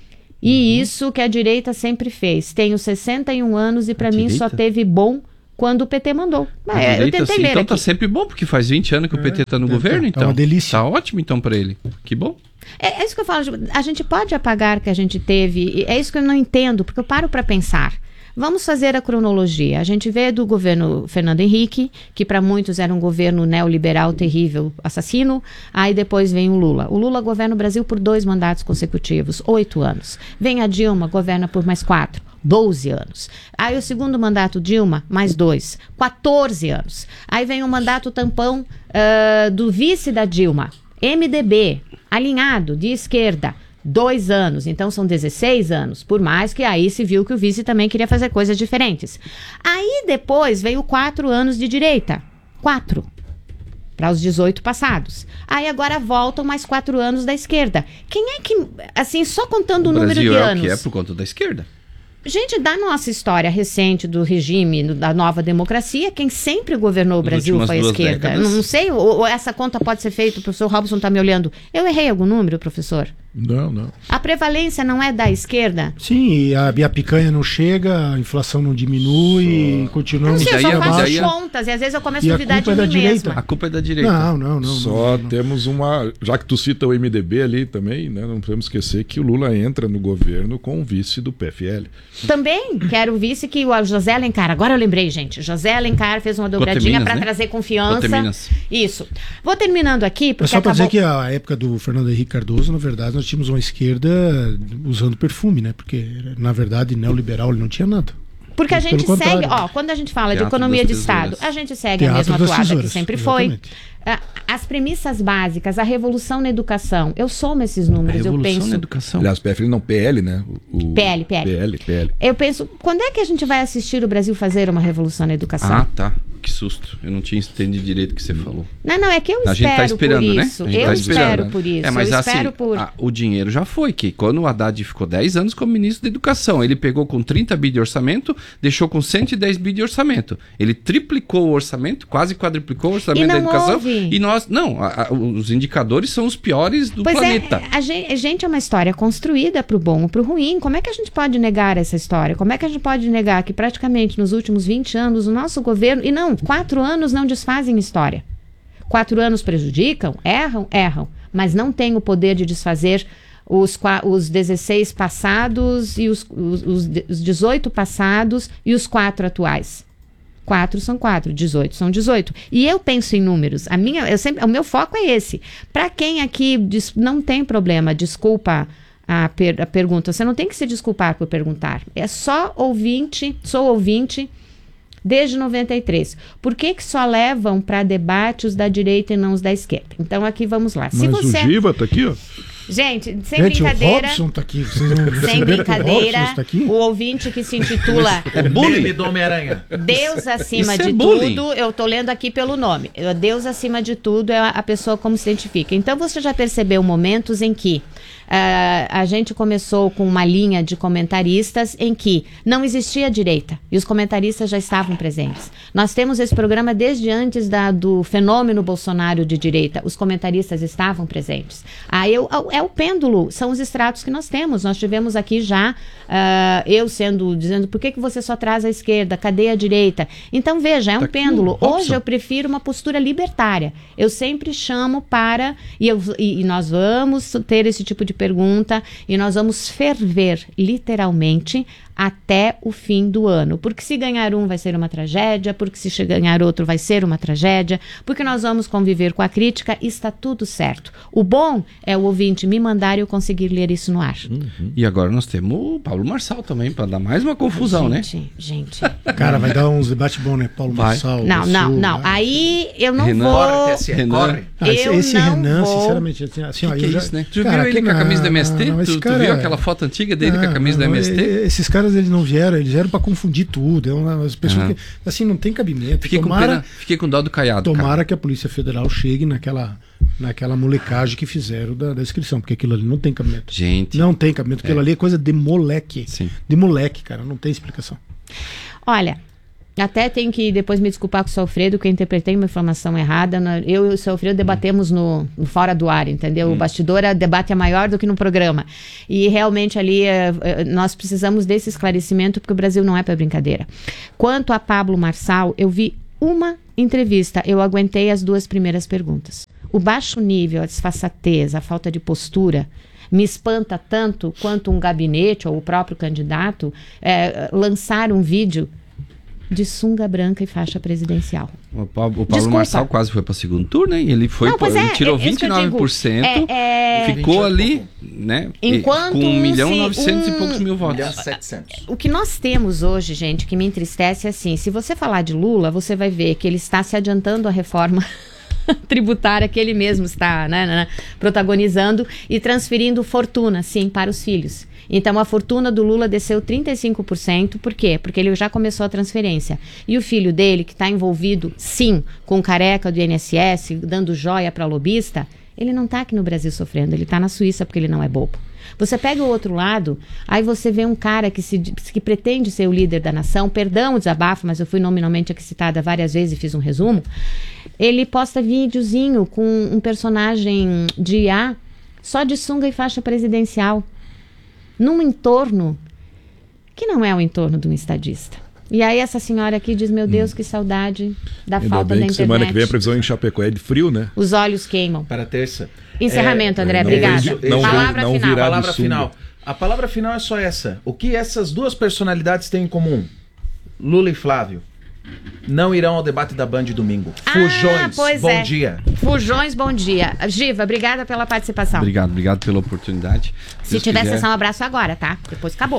E isso que a direita sempre fez. Tenho sessenta e um anos e para mim só teve bom quando o P T mandou. A É, eu direita, tentei assim, ler então aqui. tá sempre bom, porque faz vinte anos que o P T está no é, governo, é então. uma delícia. Tá ótimo então para ele. Que bom. É, é isso que eu falo, a gente pode apagar que a gente teve, é isso que eu não entendo, porque eu paro para pensar. Vamos fazer a cronologia. A gente vê do governo Fernando Henrique, que para muitos era um governo neoliberal terrível, assassino. Aí depois vem o Lula. O Lula governa o Brasil por dois mandatos consecutivos, oito anos. Vem a Dilma, governa por mais quatro, doze anos. Aí o segundo mandato Dilma, mais dois, quatorze anos. Aí vem o mandato tampão uh, do vice da Dilma, M D B, alinhado, de esquerda. Dois anos, então são dezesseis anos, por mais que aí se viu que o vice também queria fazer coisas diferentes. Aí depois veio quatro anos de direita, quatro, para os dezoito passados. Aí agora voltam mais quatro anos da esquerda. Quem é que, assim, só contando o, o número Brasil de é anos... o que é por conta da esquerda. Gente, da nossa história recente do regime, no- da nova democracia, quem sempre governou o Nas Brasil últimas foi a duas esquerda. décadas. Não, não sei, ou, ou essa conta pode ser feita, o professor Robson está me olhando. Eu errei algum número, professor? Não, não. A prevalência não é da esquerda? Sim, e a, e a picanha não chega, a inflação não diminui, e continuamos... Não sei, eu só daí- faço daí- contas e às vezes eu começo E a a duvidar de culpa é da mim direita. mesma. A culpa é da direita. Não, não, não. Só não, não. temos uma. Já que tu cita o M D B ali também, né? Não podemos esquecer que o Lula entra no governo com o vice do P F L. Também quero vice que o José Alencar, agora eu lembrei, gente, José Alencar fez uma dobradinha Coteminas, para né? trazer confiança. Coteminas. Isso. Vou terminando aqui, É porque só para dizer acabou... que a época do Fernando Henrique Cardoso, na verdade, nós tínhamos uma esquerda usando perfume, né? Porque, na verdade, neoliberal ele não tinha nada. Porque a Pelo gente contrário. segue, ó, quando a gente fala de Teatro economia das de Estado, tesouras. a gente segue Teatro a mesma das toada que tesouras, sempre exatamente. foi. Ah, As premissas básicas, a revolução na educação, eu somo esses números, eu Revolução penso... na educação. Aliás, P F L não, P L, né? O, P L, P L. P L, P L. Eu penso, quando é que a gente vai assistir o Brasil fazer uma revolução na educação? Ah, tá. Que susto. Eu não tinha entendido direito o que você falou. Não, não, é que eu A gente espero tá esperando, por né? isso. A gente Eu tá espero esperando. por isso. É, mas eu assim, espero por... a- o dinheiro já foi, que quando o Haddad ficou dez anos como ministro da Educação, ele pegou com trinta bi de orçamento, deixou com cento e dez bi de orçamento. Ele triplicou o orçamento, quase quadruplicou o orçamento E da não educação. houve. E nós, não, a- a- os indicadores são os piores do Pois planeta. é, a gente, a gente é uma história construída pro bom ou pro ruim. Como é que a gente pode negar essa história? Como é que a gente pode negar que praticamente nos últimos vinte anos o nosso governo... E não, quatro anos não desfazem história. Quatro anos prejudicam? Erram? Erram. Mas não tem o poder de desfazer os, qua- os dezesseis passados e os, os, os de- os dezoito passados e os quatro atuais. Quatro são quatro, dezoito são dezoito. E eu penso em números. A minha, eu sempre, o meu foco é esse. Para quem aqui diz, não tem problema, desculpa a, per, a pergunta, você não tem que se desculpar por perguntar. É só ouvinte, sou ouvinte desde noventa e três. Por que que só levam para debate os da direita e não os da esquerda? Então aqui vamos lá. Se Mas você... o Giva tá aqui, ó. Gente, sem Gente, brincadeira... o Robson tá aqui. Vocês não Sem perceberam que o brincadeira, Robson está aqui? o ouvinte que se intitula É bullying do Homem-Aranha. Deus acima Isso é de bullying. tudo, eu tô lendo aqui pelo nome. Deus acima de tudo é a pessoa como se identifica. Então você já percebeu momentos em que ah, a gente começou com uma linha de comentaristas em que não existia direita e os comentaristas já estavam presentes. Nós temos esse programa desde antes da, do fenômeno Bolsonaro de direita. Os comentaristas estavam presentes. Aí eu, é o pêndulo, são os estratos que nós temos. Nós tivemos aqui já ah, eu sendo dizendo por que, que você só traz a esquerda, cadê a direita? Então veja, é um Tá aqui pêndulo. o Robson. Hoje eu prefiro uma postura libertária. Eu sempre chamo para e, eu, e, e nós vamos ter esse tipo de pergunta e nós vamos ferver literalmente até o fim do ano. Porque se ganhar um vai ser uma tragédia, porque se ganhar outro vai ser uma tragédia, porque nós vamos conviver com a crítica e está tudo certo. O bom é o ouvinte me mandar e eu conseguir ler isso no ar. Uhum. E agora nós temos o Paulo Marçal também, para dar mais uma confusão, gente, né? Gente, cara, vai dar uns debates bons, né? Paulo vai. Marçal. Não, não, Sul, não. Vai. Aí eu não Renan. vou... Corre, T S E, Renan. corre. Ah, esse Eu esse não Renan, vou... sinceramente, assim, assim, ó, que, que eu é já, isso, né? Tu cara, viu ele que com a na- camisa do M S T? não, tu, esse tu cara- viu aquela foto antiga dele com a camisa não, do M S T? Esses caras, eles não vieram, eles vieram pra confundir tudo. É uma, as pessoas Uhum. que, assim, não tem cabimento. Fiquei, tomara, com pena, fiquei com dó do Caiado. tomara cara. que a Polícia Federal chegue naquela, naquela molecagem que fizeram da, da inscrição, porque aquilo ali não tem cabimento. Gente. Não tem cabimento. Aquilo É. ali é coisa de moleque. Sim. De moleque, cara. Não tem explicação. Olha, até tenho que depois me desculpar com o seu Alfredo, que eu interpretei uma informação errada. Na- Eu e o seu Alfredo debatemos no, no fora do ar, entendeu? O bastidor, a debate é maior do que no programa. E realmente ali eh, eh, nós precisamos desse esclarecimento, porque o Brasil não é para brincadeira. Quanto a Pablo Marçal, eu vi uma entrevista, eu aguentei as duas primeiras perguntas. O baixo nível, a desfaçatez, a falta de postura me espanta tanto quanto um gabinete ou o próprio candidato eh, lançar um vídeo de sunga branca e faixa presidencial. O, Pa- o Paulo Desculpa. Marçal quase foi para segundo turno, hein? Ele foi, Não, pois ele é, tirou é isso vinte que e eu nove por digo. cento, É, é- ficou ali, né? e- Enquanto com um milhão se e novecentos um- e poucos mil votos. milhão e setecentos. O que nós temos hoje, gente, que me entristece é assim, se você falar de Lula, você vai ver que ele está se adiantando à reforma tributária que ele mesmo está né, né, protagonizando e transferindo fortuna, sim, para os filhos. Então a fortuna do Lula desceu trinta e cinco por cento, por quê? Porque ele já começou a transferência. E o filho dele, que está envolvido, sim, com careca do I N S S, dando joia para lobista, ele não está aqui no Brasil sofrendo, ele está na Suíça porque ele não é bobo. Você pega o outro lado, aí você vê um cara que, se, que pretende ser o líder da nação, perdão o desabafo, mas eu fui nominalmente aqui citada várias vezes e fiz um resumo, ele posta videozinho com um personagem de I A só de sunga e faixa presidencial, num entorno que não é o entorno de um estadista. E aí essa senhora aqui diz, meu Deus, que saudade da Ainda falta bem da que internet. semana que vem a previsão em Chapecó é de frio, né? Os olhos queimam. Para terça. Encerramento, É, André, não obrigada. vem de- não Palavra vem- não final. virá de Palavra sunga. final. A palavra final é só essa. O que essas duas personalidades têm em comum? Lula e Flávio não irão ao debate da Band domingo. Fujões, pois bom é. dia. Fujões, bom dia. Giva, obrigada pela participação. Obrigado, obrigado pela oportunidade. Se Deus tiver quiser, sessão, abraço agora, tá? Depois acabou.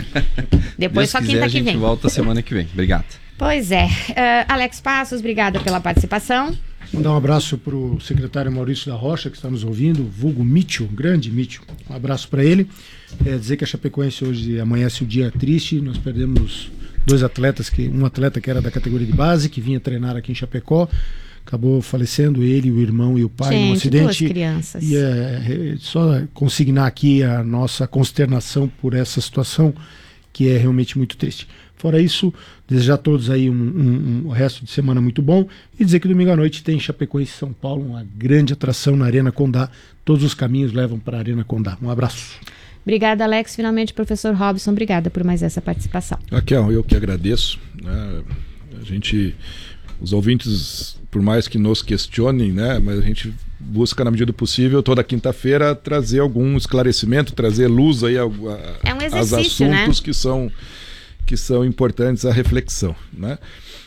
Depois Deus só quiser, quinta a que gente vem. volta semana que vem. Obrigado. Pois é. Uh, Alex Passos, obrigada pela participação. Mandar um abraço para o secretário Maurício da Rocha, que está nos ouvindo, vulgo Mitchell, grande Mitchell. Um abraço para ele. É dizer que a Chapecoense hoje amanhece o dia triste. Nós perdemos dois atletas, que um atleta que era da categoria de base, que vinha treinar aqui em Chapecó. Acabou falecendo ele, o irmão e o pai Gente, num acidente. duas crianças. E é, é, só consignar aqui a nossa consternação por essa situação, que é realmente muito triste. Fora isso, desejar a todos aí um, um, um resto de semana muito bom e dizer que domingo à noite tem Chapecoense e São Paulo, uma grande atração na Arena Condá. Todos os caminhos levam para a Arena Condá. Um abraço. Obrigada, Alex. Finalmente, professor Robson, obrigada por mais essa participação. Raquel, eu que agradeço. Né? A gente, os ouvintes, por mais que nos questionem, né? Mas a gente busca, na medida do possível, toda quinta-feira trazer algum esclarecimento, trazer luz aí a, a, É um aos exercício, assuntos né? que são que são importantes à reflexão, né?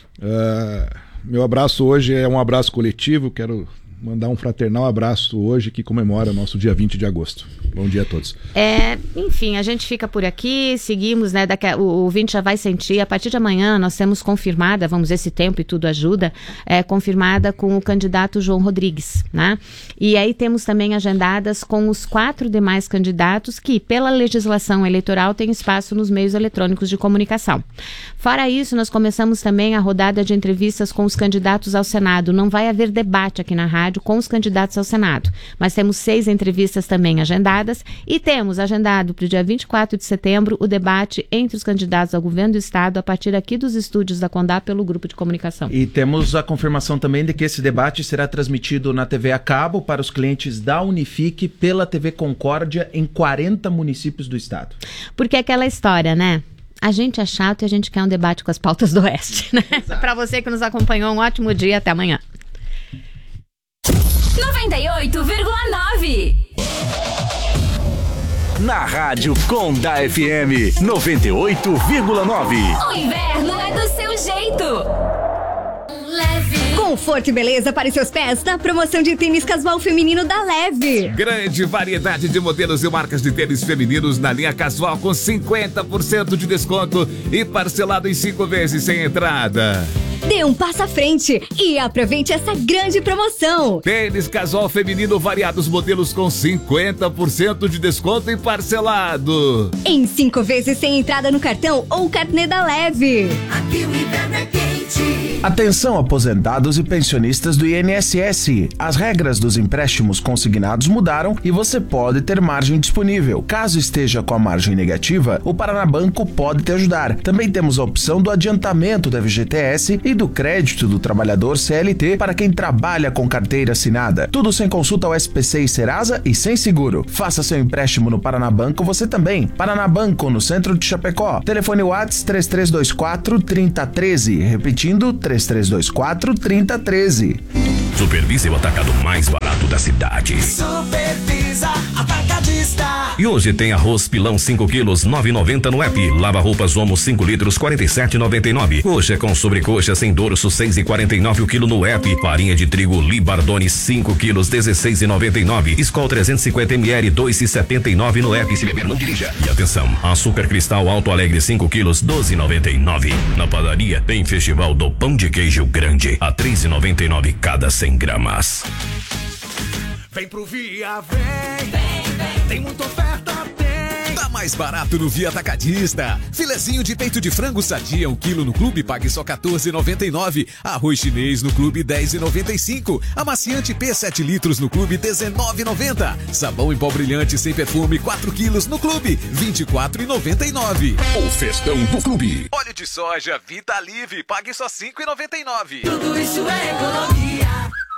Uh, meu abraço hoje é um abraço coletivo. Quero mandar um fraternal abraço hoje que comemora nosso dia vinte de agosto. Bom dia a todos. É, enfim, a gente fica por aqui, seguimos, né? Daqui a, o, o ouvinte já vai sentir. A partir de amanhã nós temos confirmada, vamos, esse tempo e tudo ajuda, é, confirmada com o candidato João Rodrigues, né? E aí temos também agendadas com os quatro demais candidatos que, pela legislação eleitoral, têm espaço nos meios eletrônicos de comunicação. Fora isso, nós começamos também a rodada de entrevistas com os candidatos ao Senado. Não vai haver debate aqui na rádio com os candidatos ao Senado, mas temos seis entrevistas também agendadas e temos agendado para o dia vinte e quatro de setembro o debate entre os candidatos ao governo do estado a partir aqui dos estúdios da Condá pelo grupo de comunicação. E temos a confirmação também de que esse debate será transmitido na T V a cabo para os clientes da Unifique pela T V Concórdia em quarenta municípios do estado. Porque é aquela história, né? A gente é chato e a gente quer um debate com as pautas do Oeste, né? Para você que nos acompanhou, um ótimo dia, até amanhã. noventa e oito vírgula nove na Rádio Conda F M noventa e oito vírgula nove. O inverno é do seu jeito. Leve. Conforto e beleza para os seus pés na promoção de tênis casual feminino da Leve. Grande variedade de modelos e marcas de tênis femininos na linha casual com cinquenta por cento de desconto e parcelado em cinco vezes sem entrada. Dê um passo à frente e aproveite essa grande promoção. Tênis casual feminino variados modelos com cinquenta por cento de desconto e parcelado. Em cinco vezes sem entrada no cartão ou carnê da Leve. Aqui o inverno é quente. Atenção, aposentados e pensionistas do I N S S. As regras dos empréstimos consignados mudaram e você pode ter margem disponível. Caso esteja com a margem negativa, o Paraná Banco pode te ajudar. Também temos a opção do adiantamento da F G T S e do crédito do trabalhador C L T para quem trabalha com carteira assinada. Tudo sem consulta ao S P C e Serasa e sem seguro. Faça seu empréstimo no Paraná Banco você também. Paraná Banco, no centro de Chapecó. Telefone WhatsApp três três dois quatro, três zero um três. Repetindo, três três dois quatro, três zero um três. Supervisa é o atacado mais barato da cidade. Supervisa Atacadista. E hoje tem arroz pilão cinco quilos, nove reais e noventa centavos no app. Lava roupas Omo cinco litros, quarenta e sete reais e noventa e nove centavos. Coxa com sobrecoxa sem dorso, seis reais e quarenta e nove centavos o quilo no app. Farinha de trigo Libardone cinco quilos, dezesseis reais e noventa e nove centavos. Skol trezentos e cinquenta mililitros, dois reais e setenta e nove centavos no app. Se beber, não dirija. E atenção, açúcar cristal Alto Alegre cinco quilos, doze reais e noventa e nove centavos. Na padaria tem festival do pão de queijo grande, a três reais e noventa e nove centavos cada cem gramas. Vem pro Via, vem, vem, vem. Tem muita oferta, tem. Tá mais barato no Via Atacadista. Filezinho de peito de frango sadia, um quilo no clube, pague só quatorze reais e noventa e nove centavos. Arroz chinês no clube, dez reais e noventa e cinco centavos. Amaciante P sete litros no clube, dezenove reais e noventa centavos. Sabão em pó brilhante sem perfume, quatro quilos no clube, vinte e quatro reais e noventa e nove centavos. O festão do clube. Óleo de soja Vita Live, pague só cinco reais e noventa e nove centavos. Tudo isso é economia.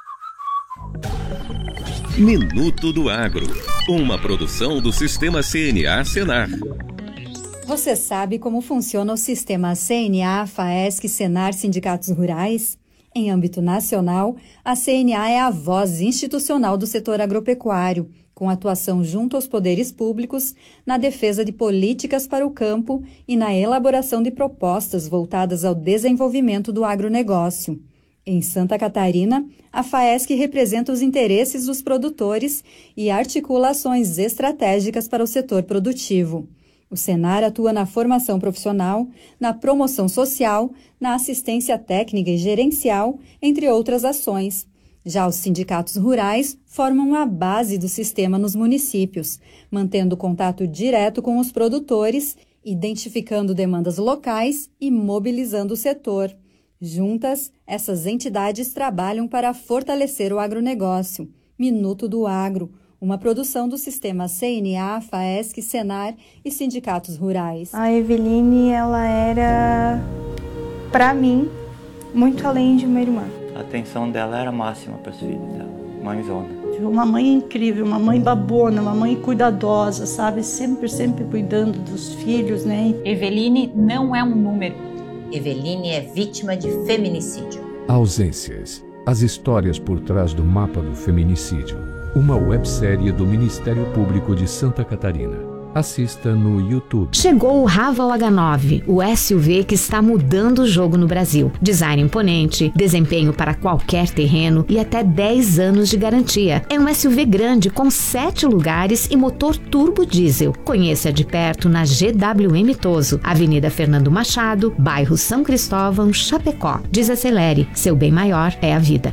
Minuto do Agro, uma produção do Sistema C N A Senar. Você sabe como funciona o sistema C N A, FAESC, Senar, Sindicatos Rurais? Em âmbito nacional, a C N A é a voz institucional do setor agropecuário, com atuação junto aos poderes públicos na defesa de políticas para o campo e na elaboração de propostas voltadas ao desenvolvimento do agronegócio. Em Santa Catarina, a FAESC representa os interesses dos produtores e articula ações estratégicas para o setor produtivo. O Senar atua na formação profissional, na promoção social, na assistência técnica e gerencial, entre outras ações. Já os sindicatos rurais formam a base do sistema nos municípios, mantendo contato direto com os produtores, identificando demandas locais e mobilizando o setor. Juntas, essas entidades trabalham para fortalecer o agronegócio. Minuto do Agro, uma produção do sistema C N A, FAESC, Senar e sindicatos rurais. A Eveline, ela era, para mim, muito além de uma irmã. A atenção dela era máxima para os filhos dela, mãezona. Uma mãe incrível, uma mãe babona, uma mãe cuidadosa, sabe? Sempre, sempre cuidando dos filhos, né? Eveline não é um número. Eveline é vítima de feminicídio. Ausências. As histórias por trás do mapa do feminicídio. Uma websérie do Ministério Público de Santa Catarina. Assista no YouTube. Chegou o Raval H nove, o S U V que está mudando o jogo no Brasil. Design imponente, desempenho para qualquer terreno e até dez anos de garantia. É um S U V grande com sete lugares e motor turbo diesel. Conheça de perto na G W M Toso, Avenida Fernando Machado, bairro São Cristóvão, Chapecó. Desacelere, seu bem maior é a vida.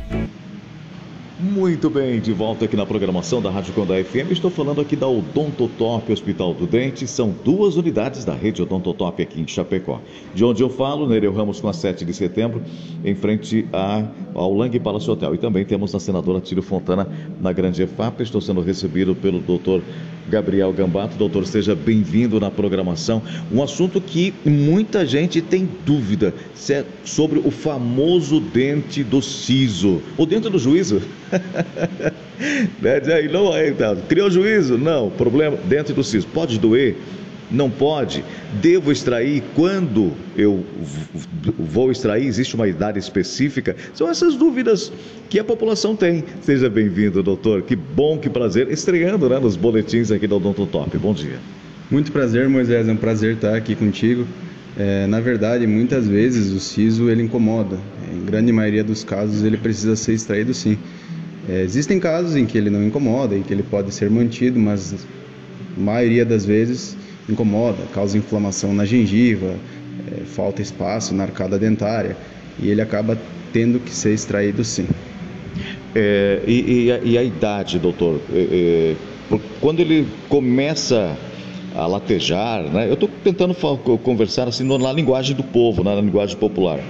Muito bem, de volta aqui na programação da Rádio Conda F M. Estou falando aqui da Odontotop Hospital do Dente. São duas unidades da rede Odontotop aqui em Chapecó. De onde eu falo, Nereu Ramos com a sete de setembro, em frente a, ao Lang Palace Hotel. E também temos a senadora Tírio Fontana na Grande E F A P. Estou sendo recebido pelo doutor Gabriel Gambato. Doutor, seja bem-vindo na programação. Um assunto que muita gente tem dúvida se é sobre o famoso dente do siso. O dente do juízo? Não, criou juízo? Não, problema, dente do siso. Pode doer? não pode? Devo extrair? Quando eu vou extrair? Existe uma idade específica? São essas dúvidas que a população tem. Seja bem-vindo, doutor. Que bom, que prazer. Estreando, né, nos boletins aqui da Odontotop. Bom dia. Muito prazer, Moisés. É um prazer estar aqui contigo. É, na verdade, muitas vezes o siso ele incomoda. Em grande maioria dos casos ele precisa ser extraído, sim. É, existem casos em que ele não incomoda, em que ele pode ser mantido, mas a maioria das vezes incomoda, causa inflamação na gengiva, é, falta espaço na arcada dentária e ele acaba tendo que ser extraído, sim. É, e, e, a, e a idade, doutor? É, é, quando ele começa a latejar, né? Eu estou tentando conversar assim na linguagem do povo, na linguagem popular.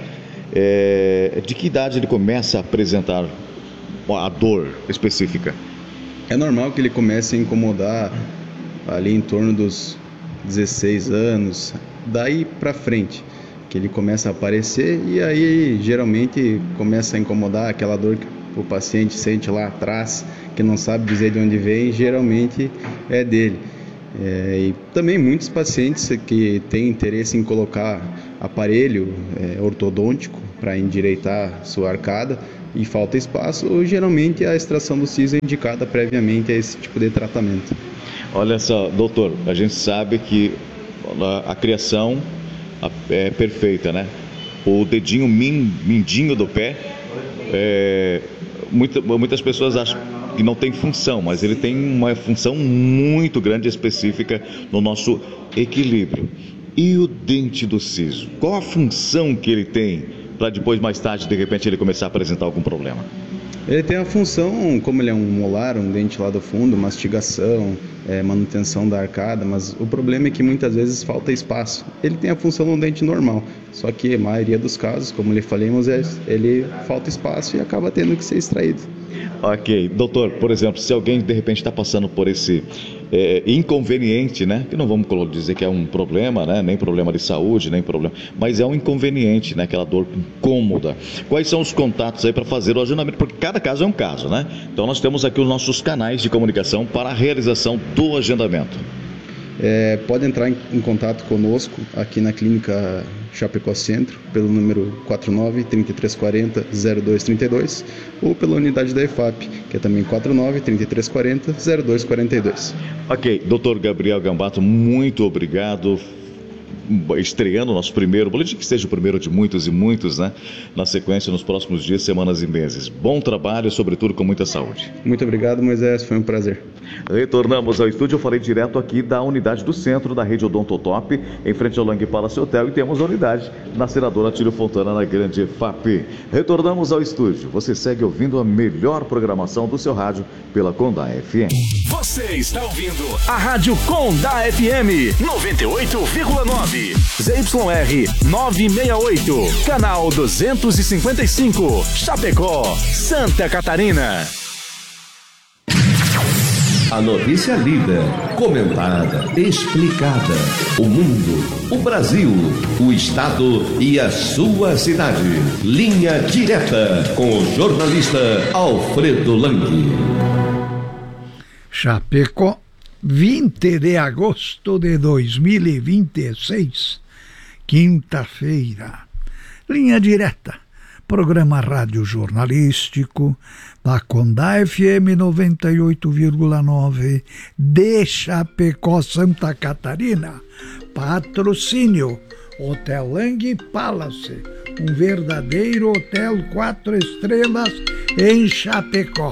É, de que idade ele começa a apresentar a dor específica? É normal que ele comece a incomodar ali em torno dos dezesseis anos, daí para frente, que ele começa a aparecer e aí geralmente começa a incomodar aquela dor que o paciente sente lá atrás, que não sabe dizer de onde vem, geralmente é dele. É, e também muitos pacientes que têm interesse em colocar aparelho é, ortodôntico para endireitar sua arcada e falta espaço, ou geralmente a extração do siso é indicada previamente a esse tipo de tratamento. Olha só, doutor, a gente sabe que a, a criação é perfeita, né? O dedinho min, mindinho do pé, é, muita, muitas pessoas acham que não tem função, mas ele tem uma função muito grande e específica no nosso equilíbrio. E o dente do siso? Qual a função que ele tem para depois, mais tarde, de repente, ele começar a apresentar algum problema? Ele tem a função, como ele é um molar, um dente lá do fundo, mastigação, é, manutenção da arcada, mas o problema é que muitas vezes falta espaço. Ele tem a função de um dente normal, só que a maioria dos casos, como lhe falei, Moisés, ele falta espaço e acaba tendo que ser extraído. Ok. Doutor, por exemplo, se alguém de repente está passando por esse é, inconveniente, né? Que não vamos dizer que é um problema, né? Nem problema de saúde, nem problema, mas é um inconveniente, né? Aquela dor incômoda. Quais são os contatos aí para fazer o agendamento? Porque cada caso é um caso, né? Então nós temos aqui os nossos canais de comunicação para a realização do agendamento. É, pode entrar em, em contato conosco aqui na Clínica Chapecó Centro, pelo número quatro nove, três três quatro zero, zero dois três dois, ou pela unidade da E F A P, que é também quatro nove, três três quatro zero, zero dois quatro dois. Ok, doutor Gabriel Gambato, muito obrigado. Estreando o nosso primeiro boletim, que seja o primeiro de muitos e muitos, né? Na sequência, nos próximos dias, semanas e meses. Bom trabalho, sobretudo com muita saúde. Muito obrigado, Moisés, foi um prazer. Retornamos ao estúdio, eu falei direto aqui da unidade do centro da rede Odontotop, em frente ao Lang Palace Hotel, e temos a unidade na Senadora Tílio Fontana, na Grande F A P. Retornamos ao estúdio, você segue ouvindo a melhor programação do seu rádio pela Condá F M. Você está ouvindo a Rádio Condá F M noventa e oito vírgula nove. Z Y R novecentos e sessenta e oito, canal duzentos e cinquenta e cinco, Chapecó, Santa Catarina. A notícia lida, comentada, explicada. O mundo, o Brasil, o estado e a sua cidade. Linha direta com o jornalista Alfredo Lang. Chapecó, vinte de agosto de dois mil e vinte e seis, quinta-feira. Linha direta, programa rádio jornalístico da Condá F M noventa e oito vírgula nove de Chapecó, Santa Catarina. Patrocínio Hotel Lang Palace, um verdadeiro hotel quatro estrelas em Chapecó.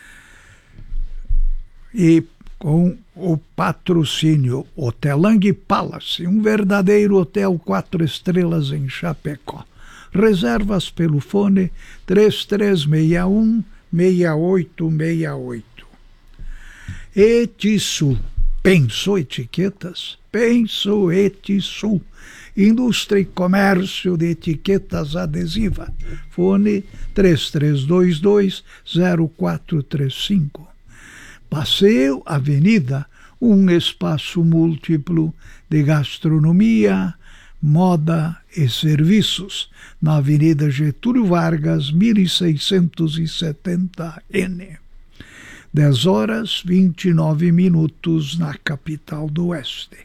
E com o patrocínio Hotel Lang Palace, um verdadeiro hotel quatro estrelas em Chapecó. Reservas pelo fone três três seis um, seis oito seis oito. Etisul, pensou etiquetas? Penso Etisul, indústria e comércio de etiquetas adesivas. Fone três três dois dois, zero quatro três cinco. Passeio Avenida, um espaço múltiplo de gastronomia, moda e serviços, na Avenida Getúlio Vargas, mil seiscentos e setenta N. dez horas, vinte e nove minutos na capital do Oeste.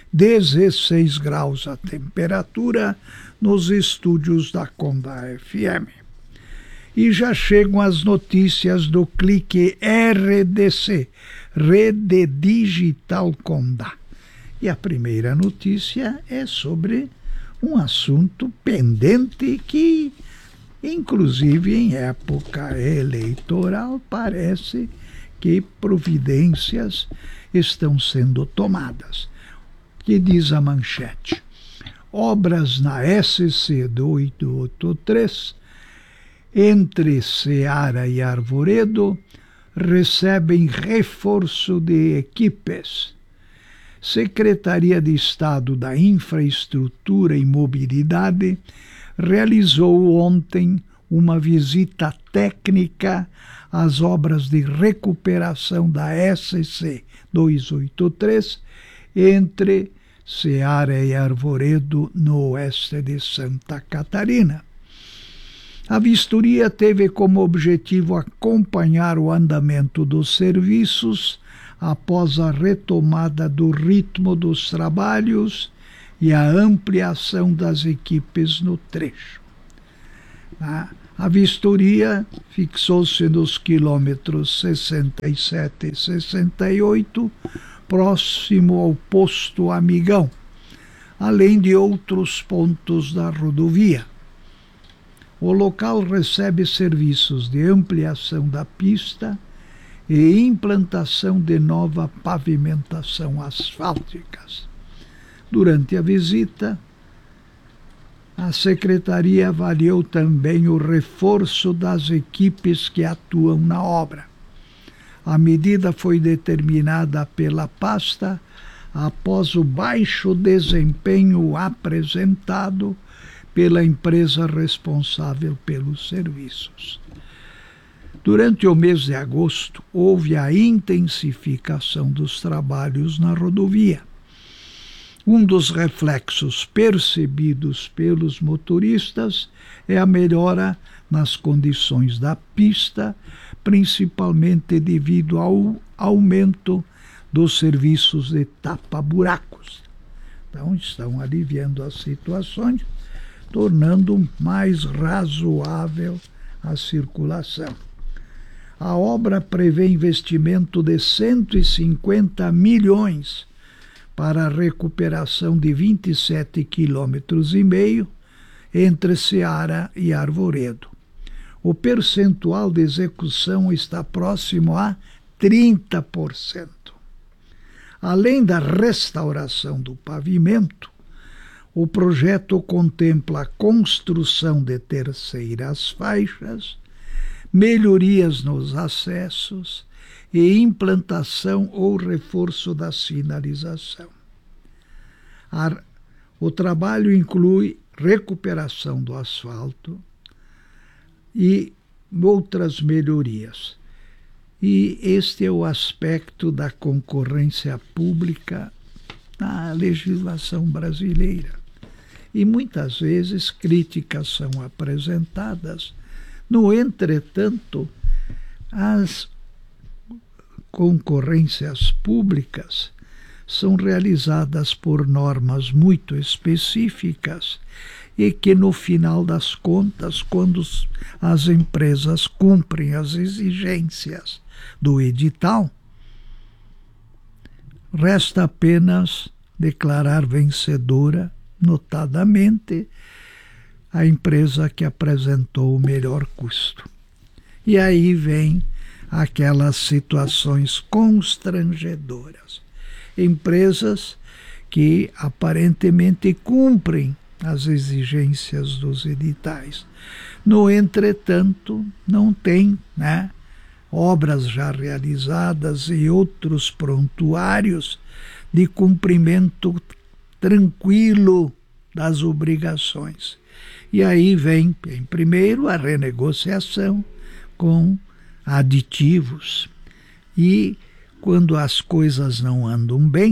dezesseis graus a temperatura nos estúdios da Conda F M. E já chegam as notícias do Clique R D C, Rede Digital Conda. E a primeira notícia é sobre um assunto pendente que, inclusive em época eleitoral, parece que providências estão sendo tomadas. Que diz a manchete: obras na S C oitocentos e oitenta e três entre Ceará e Arvoredo recebem reforço de equipes. Secretaria de Estado da Infraestrutura e Mobilidade realizou ontem uma visita técnica às obras de recuperação da S C duzentos e oitenta e três entre Ceará e Arvoredo, no oeste de Santa Catarina. A vistoria teve como objetivo acompanhar o andamento dos serviços após a retomada do ritmo dos trabalhos e a ampliação das equipes no trecho. A vistoria fixou-se nos quilômetros sessenta e sete e sessenta e oito, próximo ao posto Amigão, além de outros pontos da rodovia. O local recebe serviços de ampliação da pista e implantação de nova pavimentação asfáltica. Durante a visita, a Secretaria avaliou também o reforço das equipes que atuam na obra. A medida foi determinada pela pasta após o baixo desempenho apresentado pela empresa responsável pelos serviços. Durante o mês de agosto, houve a intensificação dos trabalhos na rodovia. Um dos reflexos percebidos pelos motoristas é a melhora nas condições da pista, principalmente devido ao aumento dos serviços de tapa-buracos. Então, estão aliviando as situações, tornando mais razoável a circulação. A obra prevê investimento de cento e cinquenta milhões para a recuperação de vinte e sete quilômetros e meio entre Ceará e Arvoredo. O percentual de execução está próximo a trinta por cento. Além da restauração do pavimento, o projeto contempla a construção de terceiras faixas, melhorias nos acessos e implantação ou reforço da sinalização. O trabalho inclui recuperação do asfalto e outras melhorias. E este é o aspecto da concorrência pública na legislação brasileira. E muitas vezes críticas são apresentadas. No entretanto, as concorrências públicas são realizadas por normas muito específicas e que, no final das contas, quando as empresas cumprem as exigências do edital, resta apenas declarar vencedora, notadamente, a empresa que apresentou o melhor custo. E aí vem aquelas situações constrangedoras. Empresas que aparentemente cumprem as exigências dos editais. No entretanto, não tem, né, obras já realizadas e outros prontuários de cumprimento tranquilo das obrigações. E aí vem, em primeiro, a renegociação com aditivos. E quando as coisas não andam bem,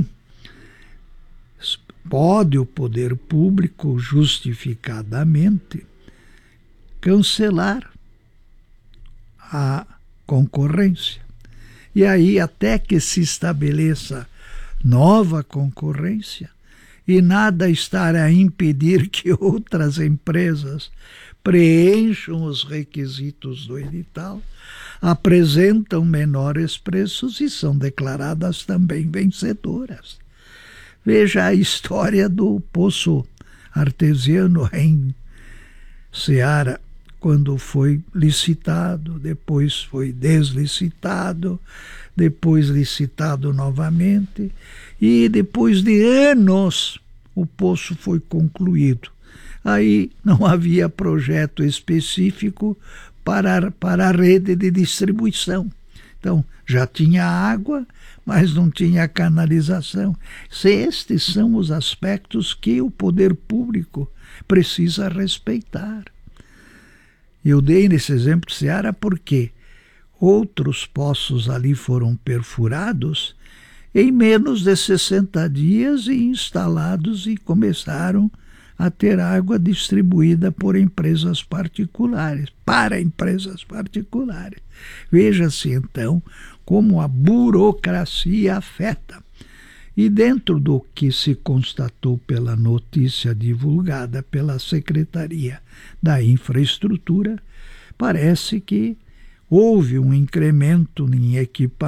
pode o poder público, justificadamente, cancelar a concorrência. E aí, até que se estabeleça nova concorrência, e nada estará a impedir que outras empresas preencham os requisitos do edital, apresentam menores preços e são declaradas também vencedoras. Veja a história do poço artesiano em Ceará, quando foi licitado, depois foi deslicitado, depois licitado novamente, e depois de anos o poço foi concluído. Aí não havia projeto específico para, para a rede de distribuição. Então, já tinha água, mas não tinha canalização. Estes são os aspectos que o poder público precisa respeitar. Eu dei nesse exemplo de Ceará porque outros poços ali foram perfurados em menos de sessenta dias e instalados e começaram a ter água distribuída por empresas particulares, para empresas particulares. Veja-se então como a burocracia afeta. E dentro do que se constatou pela notícia divulgada pela Secretaria da Infraestrutura, parece que houve um incremento em equipamentos